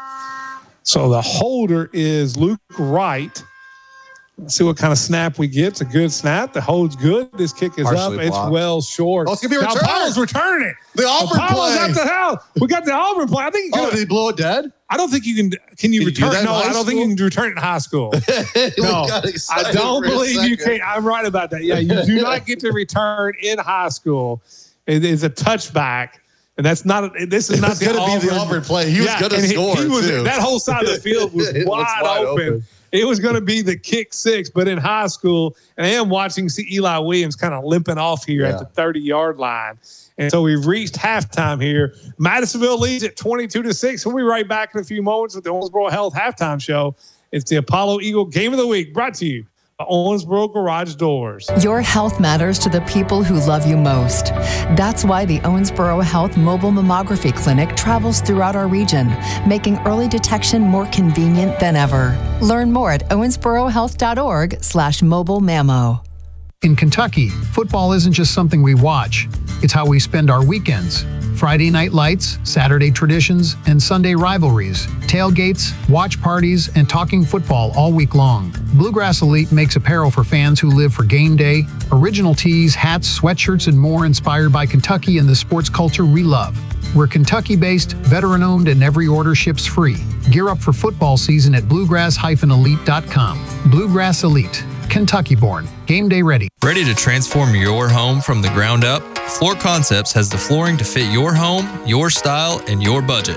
So the holder is Luke Wright. Let's see what kind of snap we get. It's a good snap. The hold's good. This kick is Partially up. It's blocked. well short. Oh, it's going to be now returned. Apollo's returning it. The Auburn Apollo's play. at the house. We got the Auburn play. I think you Oh, can. did he blow it dead? I don't think you can. Can you Can you do return? that in No, high I don't think school? you can return it in high school. We No, got I excited don't for a believe you second. can. I'm right about that. Yeah, you do not get to return in high school. It is a touchback. And that's not. This is It not was the gonna Auburn. be the Auburn play. He was gonna and score, He was, too. That whole side of the field was It was wide, wide open. open. It was going to be the kick six, but in high school, and I am watching see Eli Williams kind of limping off here Yeah. at the thirty-yard line. And so we've reached halftime here. Madisonville leads at twenty-two to six. We'll be right back in a few moments with the Owensboro Health halftime show. It's the Apollo Eagle Game of the Week, brought to you by Owensboro Garage Doors. Your health matters to the people who love you most. That's why the Owensboro Health Mobile Mammography Clinic travels throughout our region, making early detection more convenient than ever. Learn more at owensborohealth.org slash mobile mammo. In Kentucky, football isn't just something we watch. It's how we spend our weekends. Friday night lights, Saturday traditions, and Sunday rivalries, tailgates, watch parties, and talking football all week long. Bluegrass Elite makes apparel for fans who live for game day, original tees, hats, sweatshirts, and more inspired by Kentucky and the sports culture we love. We're Kentucky-based, veteran-owned, and every order ships free. Gear up for football season at bluegrass dash elite dot com. Bluegrass Elite, Kentucky-born, game day ready. Ready to transform your home from the ground up? Floor Concepts has the flooring to fit your home, your style, and your budget.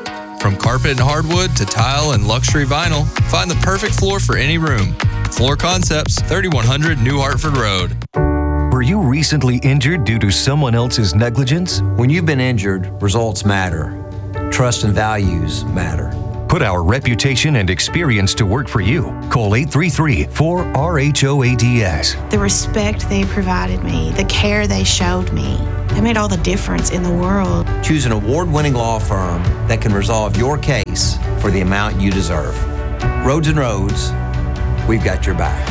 From carpet and hardwood to tile and luxury vinyl, find the perfect floor for any room. Floor Concepts, thirty-one hundred New Hartford Road. Were you recently injured due to someone else's negligence? When you've been injured, results matter. Trust and values matter. Put our reputation and experience to work for you. Call eight three three, four R H O A D S. The respect they provided me, the care they showed me, that made all the difference in the world. Choose an award-winning law firm that can resolve your case for the amount you deserve. Roads and Roads, we've got your back.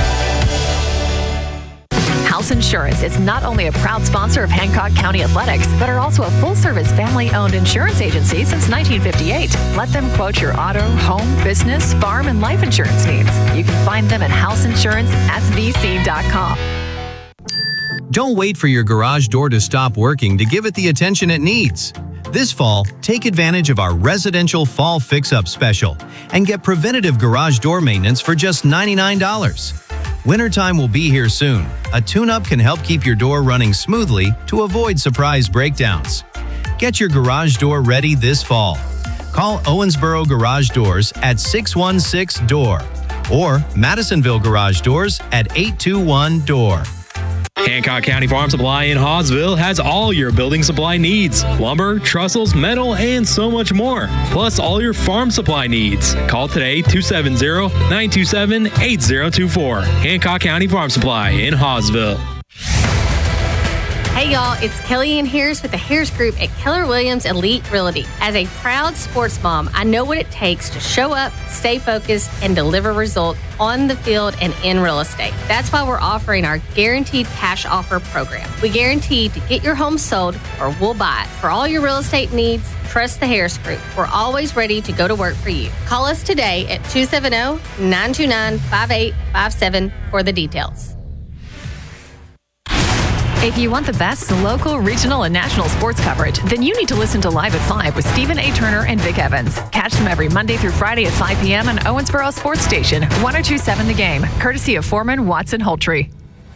House Insurance is not only a proud sponsor of Hancock County Athletics, but are also a full-service family-owned insurance agency since nineteen fifty-eight. Let them quote your auto, home, business, farm, and life insurance needs. You can find them at house insurance s v c dot com. Don't wait for your garage door to stop working to give it the attention it needs. This fall, take advantage of our residential fall fix-up special and get preventative garage door maintenance for just ninety-nine dollars. Wintertime will be here soon. A tune-up can help keep your door running smoothly to avoid surprise breakdowns. Get your garage door ready this fall. Call Owensboro Garage Doors at six one six D O O R or Madisonville Garage Doors at eight two one D O O R. Hancock County Farm Supply in Hawesville has all your building supply needs. Lumber, trestles, metal, and so much more. Plus all your farm supply needs. Call today two seven zero, nine two seven, eight zero two four. Hancock County Farm Supply in Hawesville. Hey y'all, it's Kellyanne Harris with the Harris Group at Keller Williams Elite Realty. As a proud sports mom, I know what it takes to show up, stay focused, and deliver results on the field and in real estate. That's why we're offering our Guaranteed Cash Offer program. We guarantee to get your home sold or we'll buy it. For all your real estate needs, trust the Harris Group. We're always ready to go to work for you. Call us today at two seven zero, nine two nine, five eight five seven for the details. If you want the best local, regional, and national sports coverage, then you need to listen to Live at five with Stephen A. Turner and Vic Evans. Catch them every Monday through Friday at five p.m. on Owensboro Sports Station, one oh two point seven The Game, courtesy of Foreman, Watson, Holtree.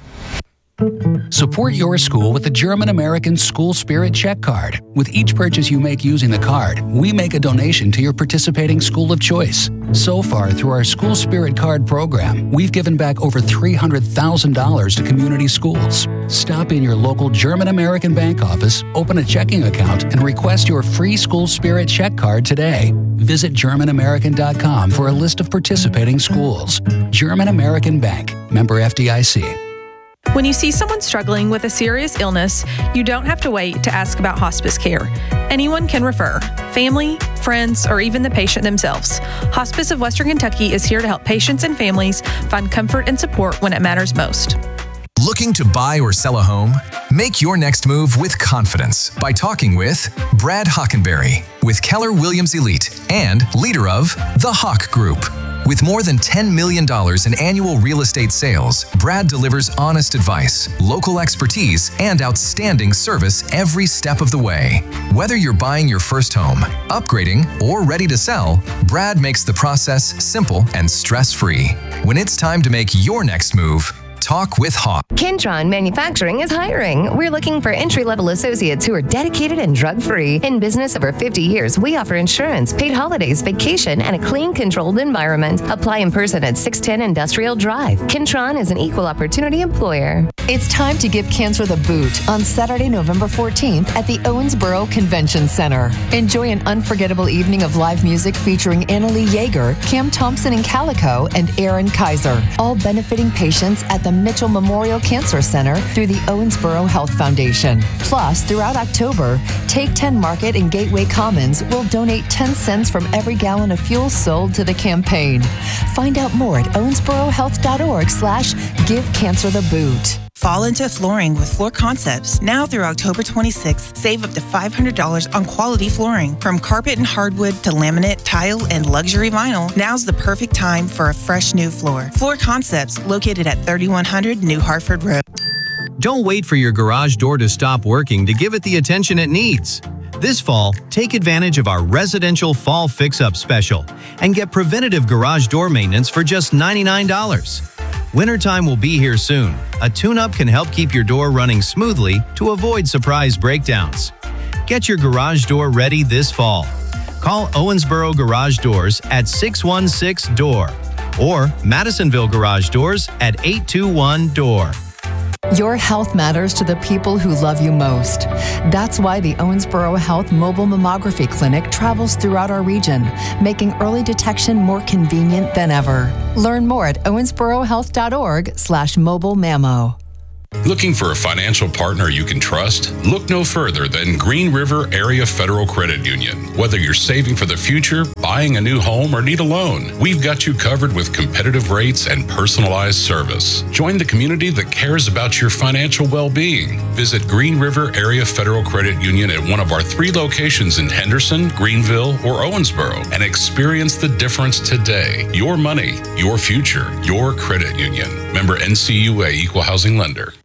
Support your school with the German-American School Spirit Check Card. With each purchase you make using the card, we make a donation to your participating school of choice. So far, through our School Spirit Card program, we've given back over three hundred thousand dollars to community schools. Stop in your local German-American bank office, open a checking account, and request your free School Spirit Check Card today. Visit German American dot com for a list of participating schools. German American Bank, member F D I C. When you see someone struggling with a serious illness, you don't have to wait to ask about hospice care. Anyone can refer, family, friends, or even the patient themselves. Hospice of Western Kentucky is here to help patients and families find comfort and support when it matters most. Looking to buy or sell a home? Make your next move with confidence by talking with Brad Hockenberry with Keller Williams Elite and leader of the Hawk Group. With more than ten million dollars in annual real estate sales, Brad delivers honest advice, local expertise, and outstanding service every step of the way. Whether you're buying your first home, upgrading, or ready to sell, Brad makes the process simple and stress-free. When it's time to make your next move, talk with Hawk. Kentron Manufacturing is hiring. We're looking for entry-level associates who are dedicated and drug-free. In business over fifty years, we offer insurance, paid holidays, vacation, and a clean, controlled environment. Apply in person at six ten Industrial Drive. Kentron is an equal opportunity employer. It's time to give cancer the boot on Saturday, November fourteenth at the Owensboro Convention Center. Enjoy an unforgettable evening of live music featuring Annalee Yeager, Cam Thompson and Calico, and Aaron Kaiser, all benefiting patients at the Mitchell Memorial Cancer Center through the Owensboro Health Foundation. Plus, throughout October, Take ten Market and Gateway Commons will donate ten cents from every gallon of fuel sold to the campaign. Find out more at owensborohealth.org slash give cancer the boot. Fall into flooring with Floor Concepts. Now through October twenty-sixth, save up to five hundred dollars on quality flooring. From carpet and hardwood to laminate, tile, and luxury vinyl, now's the perfect time for a fresh new floor. Floor Concepts, located at thirty-one hundred New Hartford Road. Don't wait for your garage door to stop working to give it the attention it needs. This fall, take advantage of our residential fall fix-up special and get preventative garage door maintenance for just ninety-nine dollars. Wintertime will be here soon. A tune-up can help keep your door running smoothly to avoid surprise breakdowns. Get your garage door ready this fall. Call Owensboro Garage Doors at six one six, D O O R or Madisonville Garage Doors at eight two one, D O O R. Your health matters to the people who love you most. That's why the Owensboro Health Mobile Mammography Clinic travels throughout our region, making early detection more convenient than ever. Learn more at owensborohealth.org slash mobile mammo. Looking for a financial partner you can trust? Look no further than Green River Area Federal Credit Union. Whether you're saving for the future, buying a new home, or need a loan, we've got you covered with competitive rates and personalized service. Join the community that cares about your financial well-being. Visit Green River Area Federal Credit Union at one of our three locations in Henderson, Greenville, or Owensboro and experience the difference today. Your money, your future, your credit union. Member N C U A Equal Housing Lender.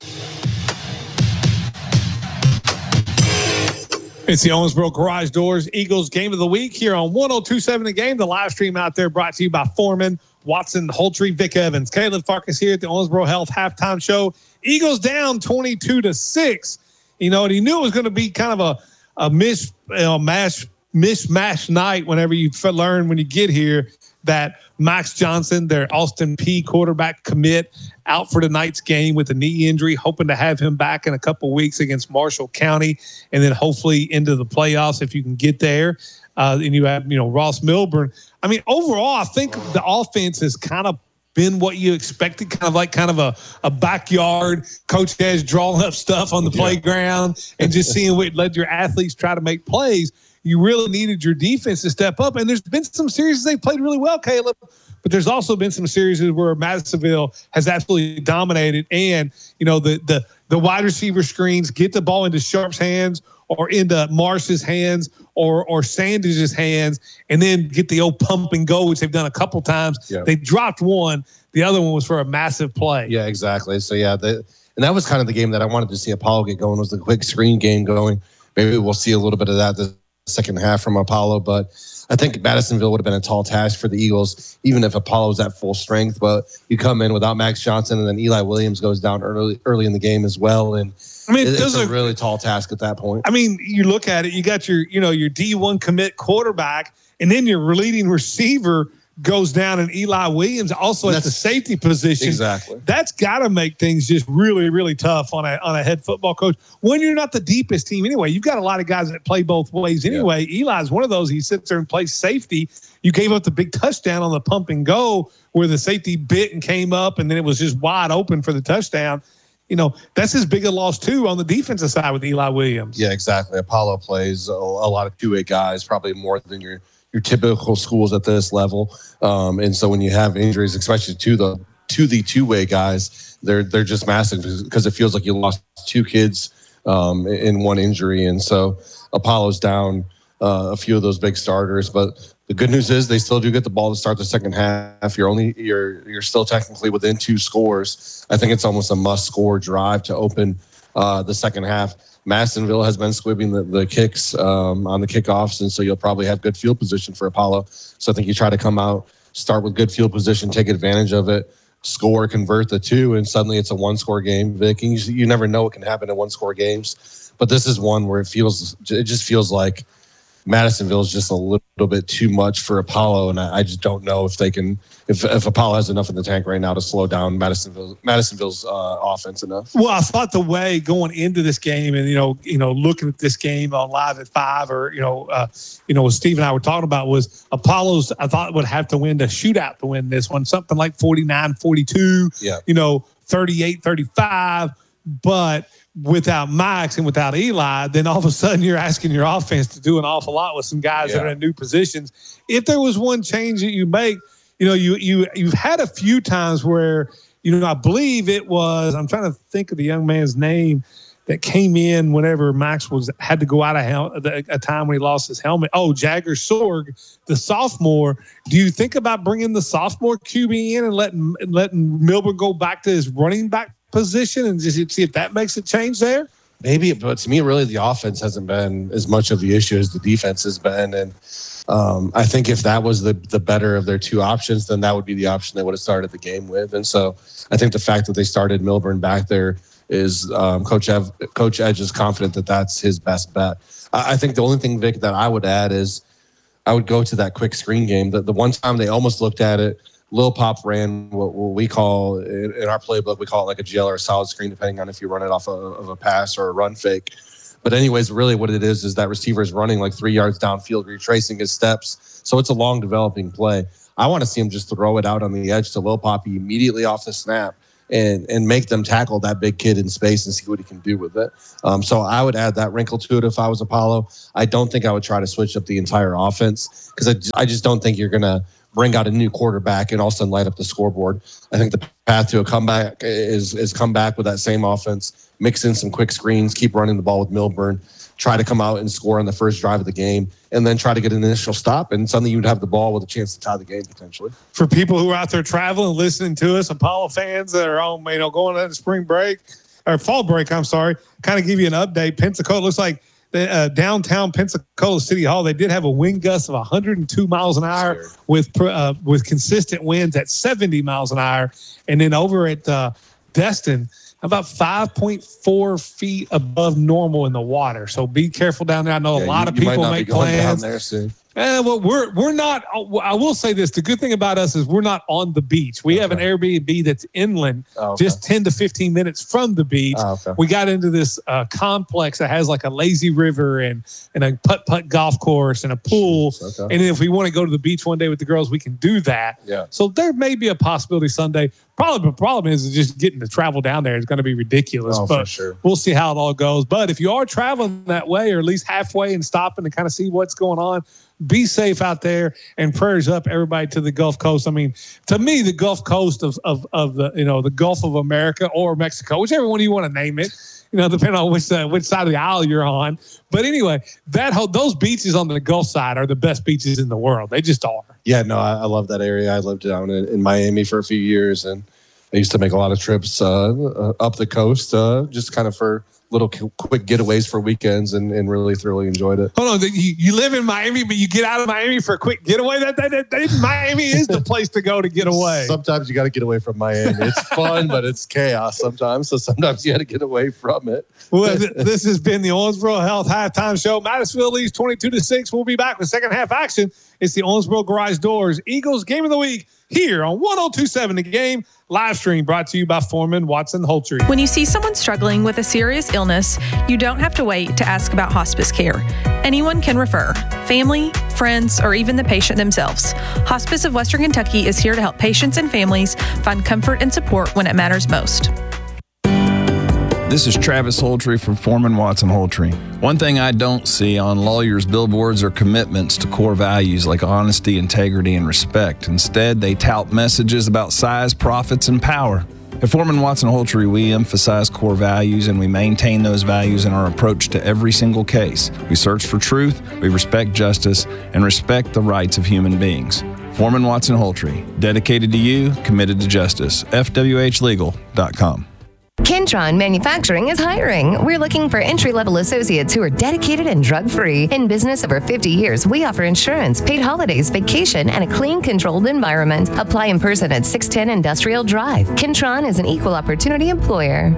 It's the Owensboro Garage Doors Eagles Game of the Week here on one oh two point seven The Game. The live stream out there brought to you by Foreman, Watson, Holtree, Vic Evans. Caleb Farkas here at the Owensboro Health Halftime Show. Eagles down twenty-two to six. You know, and he knew it was going to be kind of a, a miss, you know, mash, mishmash night whenever you learn when you get here that Max Johnson, their Austin Peay quarterback commit, out for tonight's game with a knee injury, hoping to have him back in a couple weeks against Marshall County and then hopefully into the playoffs if you can get there. Uh, and you have, you know, Ross Milburn. I mean, overall, I think the offense has kind of been what you expected, kind of like kind of a, a backyard Coach Edge drawing up stuff on the yeah. playground and just seeing what led your athletes try to make plays. You really needed your defense to step up. And there's been some series they played really well, Caleb, but there's also been some series where Madisonville has absolutely dominated. And, you know, the the the wide receiver screens get the ball into Sharp's hands or into Marsh's hands or or Sandage's hands and then get the old pump and go, which they've done a couple times. Yeah. They dropped one. The other one was for a massive play. Yeah, exactly. So, yeah, the, and that was kind of the game that I wanted to see Apollo get going, was the quick screen game going. Maybe we'll see a little bit of that this second half from Apollo, but I think Madisonville would have been a tall task for the Eagles, even if Apollo was at full strength. But you come in without Max Johnson, and then Eli Williams goes down early early in the game as well, and I mean, it, it's a really tall task at that point. I mean, you look at it, you got your, you know, your D one commit quarterback, and then your leading receiver goes down, and Eli Williams also at the safety position. Exactly. That's got to make things just really, really tough on a on a head football coach when you're not the deepest team anyway. You've got a lot of guys that play both ways anyway. Yeah. Eli's one of those. He sits there and plays safety. You gave up the big touchdown on the pump and go where the safety bit and came up, and then it was just wide open for the touchdown. You know, that's as big a loss, too, on the defensive side with Eli Williams. Yeah, exactly. Apollo plays a, a lot of two-way guys, probably more than your your typical schools at this level. Um, and so when you have injuries, especially to the to the two-way guys, they're they're just massive because it feels like you lost two kids um, in one injury. And so Apollo's down uh, a few of those big starters. But the good news is they still do get the ball to start the second half. You're only you're you're still technically within two scores. I think it's almost a must-score drive to open uh, the second half. Madisonville has been squibbing the, the kicks um, on the kickoffs, and so you'll probably have good field position for Apollo. So I think you try to come out, start with good field position, take advantage of it, score, convert the two, and suddenly it's a one-score game, Vic. And you, you never know what can happen in one-score games. But this is one where it feels it just feels like Madisonville is just a little bit too much for Apollo, and I, I just don't know if they can if if Apollo has enough in the tank right now to slow down Madisonville Madisonville's uh, offense enough. Well, I thought the way going into this game, and you know, you know, looking at this game on Live at Five, or you know, uh, you know, what Steve and I were talking about was Apollo's. I thought would have to win the shootout to win this one, something like forty-nine forty-two. Yeah. You know, thirty-eight thirty-five, but without Max and without Eli, then all of a sudden you're asking your offense to do an awful lot with some guys yeah. that are in new positions. If there was one change that you make, you know, you you you've had a few times where, you know, I believe it was, I'm trying to think of the young man's name that came in whenever Max was had to go out of hel- a time when he lost his helmet. Oh, Jagger Sorg, the sophomore. Do you think about bringing the sophomore Q B in and letting letting Milburn go back to his running back position and just see if that makes a change there? Maybe, but to me, really, the offense hasn't been as much of the issue as the defense has been. And um, I think if that was the the better of their two options, then that would be the option they would have started the game with. And so I think the fact that they started Milburn back there is um, Coach Ev, Coach Edge is confident that that's his best bet. I, I think the only thing, Vic, that I would add is I would go to that quick screen game. The, the one time they almost looked at it, Lil Pop ran what, what we call, in, in our playbook, we call it like a G L or a solid screen, depending on if you run it off a, of a pass or a run fake. But anyways, really what it is is that receiver is running like three yards downfield, retracing his steps. So it's a long developing play. I want to see him just throw it out on the edge to Lil Poppy immediately off the snap and and make them tackle that big kid in space and see what he can do with it. Um, so I would add that wrinkle to it if I was Apollo. I don't think I would try to switch up the entire offense because I, I just don't think you're going to bring out a new quarterback and all of a sudden light up the scoreboard. I think the path to a comeback is is come back with that same offense, mix in some quick screens, keep running the ball with Milburn, try to come out and score on the first drive of the game, and then try to get an initial stop, and suddenly you'd have the ball with a chance to tie the game potentially. For people who are out there traveling, listening to us, Apollo fans that are on, you know, going into spring break or fall break, I'm sorry, kind of give you an update. Pensacola looks like the uh, downtown Pensacola City Hall. They did have a wind gust of one hundred two miles an hour sure. with uh, with consistent winds at seventy miles an hour, and then over at uh, Destin, about five point four feet above normal in the water. So be careful down there. I know yeah, a lot you, of people might not make be going plans. Down there soon. Eh, well, we're we're not. I will say this: the good thing about us is we're not on the beach. We okay. have an Airbnb that's inland, oh, okay. just ten to fifteen minutes from the beach. Oh, okay. We got into this uh, complex that has like a lazy river and and a putt putt golf course and a pool. Okay. And if we want to go to the beach one day with the girls, we can do that. Yeah. So there may be a possibility Sunday. Probably the problem is just getting to travel down there is going to be ridiculous. Oh, but for sure. We'll see how it all goes. But if you are traveling that way, or at least halfway and stopping to kind of see what's going on, be safe out there, and prayers up everybody to the Gulf Coast. I mean, to me, the Gulf Coast of of, of the you know the Gulf of America or Mexico, whichever one you want to name it, you know, depending on which uh, which side of the aisle you're on. But anyway, that whole those beaches on the Gulf side are the best beaches in the world. They just are. Yeah, no, I, I love that area. I lived down in, in Miami for a few years, and I used to make a lot of trips uh, uh, up the coast, uh, just kind of for little quick getaways for weekends, and, and really thoroughly enjoyed it. Hold on, you, you live in Miami, but you get out of Miami for a quick getaway? That, that, that, that Miami is the place to go to get away. Sometimes you got to get away from Miami. It's fun, but it's chaos sometimes. So sometimes you got to get away from it. Well, th- this has been the Owensboro Health Halftime Show. Madisonville leads twenty-two to six. We'll be back with second half action. It's the Owensboro Garage Doors Eagles Game of the Week here on one oh two point seven The Game. Live stream brought to you by Foreman Watson Holtry. When you see someone struggling with a serious illness, you don't have to wait to ask about hospice care. Anyone can refer, family, friends, or even the patient themselves. Hospice of Western Kentucky is here to help patients and families find comfort and support when it matters most. This is Travis Holtry from Foreman Watson Holtry. One thing I don't see on lawyers' billboards are commitments to core values like honesty, integrity, and respect. Instead, they tout messages about size, profits, and power. At Foreman Watson Holtry, we emphasize core values, and we maintain those values in our approach to every single case. We search for truth, we respect justice, and respect the rights of human beings. Foreman Watson Holtry, dedicated to you, committed to justice. F W H legal dot com. Kentron Manufacturing is hiring. We're looking for entry-level associates who are dedicated and drug-free. In business over fifty years, we offer insurance, paid holidays, vacation, and a clean, controlled environment. Apply in person at six ten Industrial Drive. Kentron is an equal opportunity employer.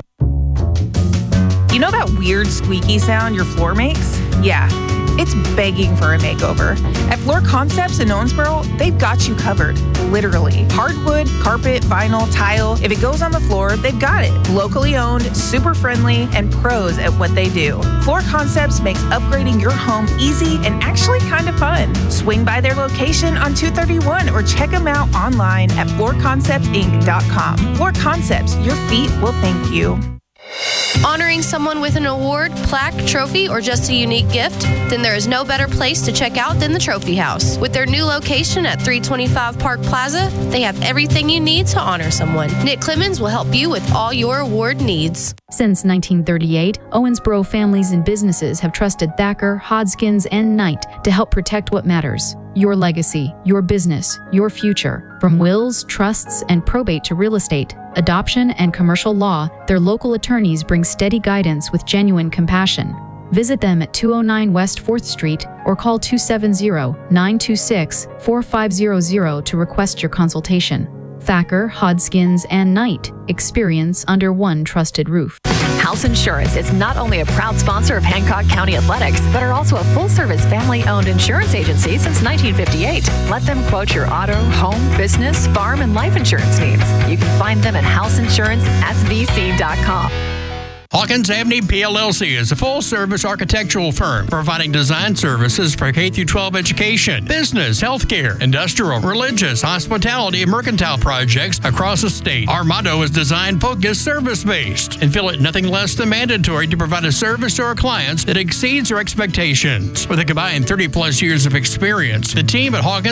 You know that weird squeaky sound your floor makes? Yeah, it's begging for a makeover. At Floor Concepts in Owensboro, they've got you covered. Literally. Hardwood, carpet, vinyl, tile. If it goes on the floor, they've got it. Locally owned, super friendly, and pros at what they do. Floor Concepts makes upgrading your home easy and actually kind of fun. Swing by their location on two thirty-one or check them out online at floor concepts inc dot com. Floor Concepts, your feet will thank you. Honoring someone with an award, plaque, trophy, or just a unique gift? Then there is no better place to check out than the Trophy House. With their new location at three twenty-five Park Plaza, they have everything you need to honor someone. Nick Clemens will help you with all your award needs. Since nineteen thirty-eight, Owensboro families and businesses have trusted Thacker, Hodgkins, and Knight to help protect what matters. Your legacy, your business, your future. From wills, trusts, and probate to real estate, adoption, and commercial law, their local attorneys bring steady guidance with genuine compassion. Visit them at two oh nine West fourth Street or call two seven zero, nine two six, four five zero zero to request your consultation. Thacker, Hodgkins, and Knight. Experience under one trusted roof. House Insurance is not only a proud sponsor of Hancock County Athletics, but are also a full-service family-owned insurance agency since nineteen fifty-eight. Let them quote your auto, home, business, farm, and life insurance needs. You can find them at house insurance s v c dot com. Hawkins Abney P L L C is a full-service architectural firm providing design services for K through twelve education, business, healthcare, industrial, religious, hospitality, and mercantile projects across the state. Our motto is design focused, service-based, and feel it nothing less than mandatory to provide a service to our clients that exceeds our expectations. With a combined thirty plus years of experience, the team at Hawkins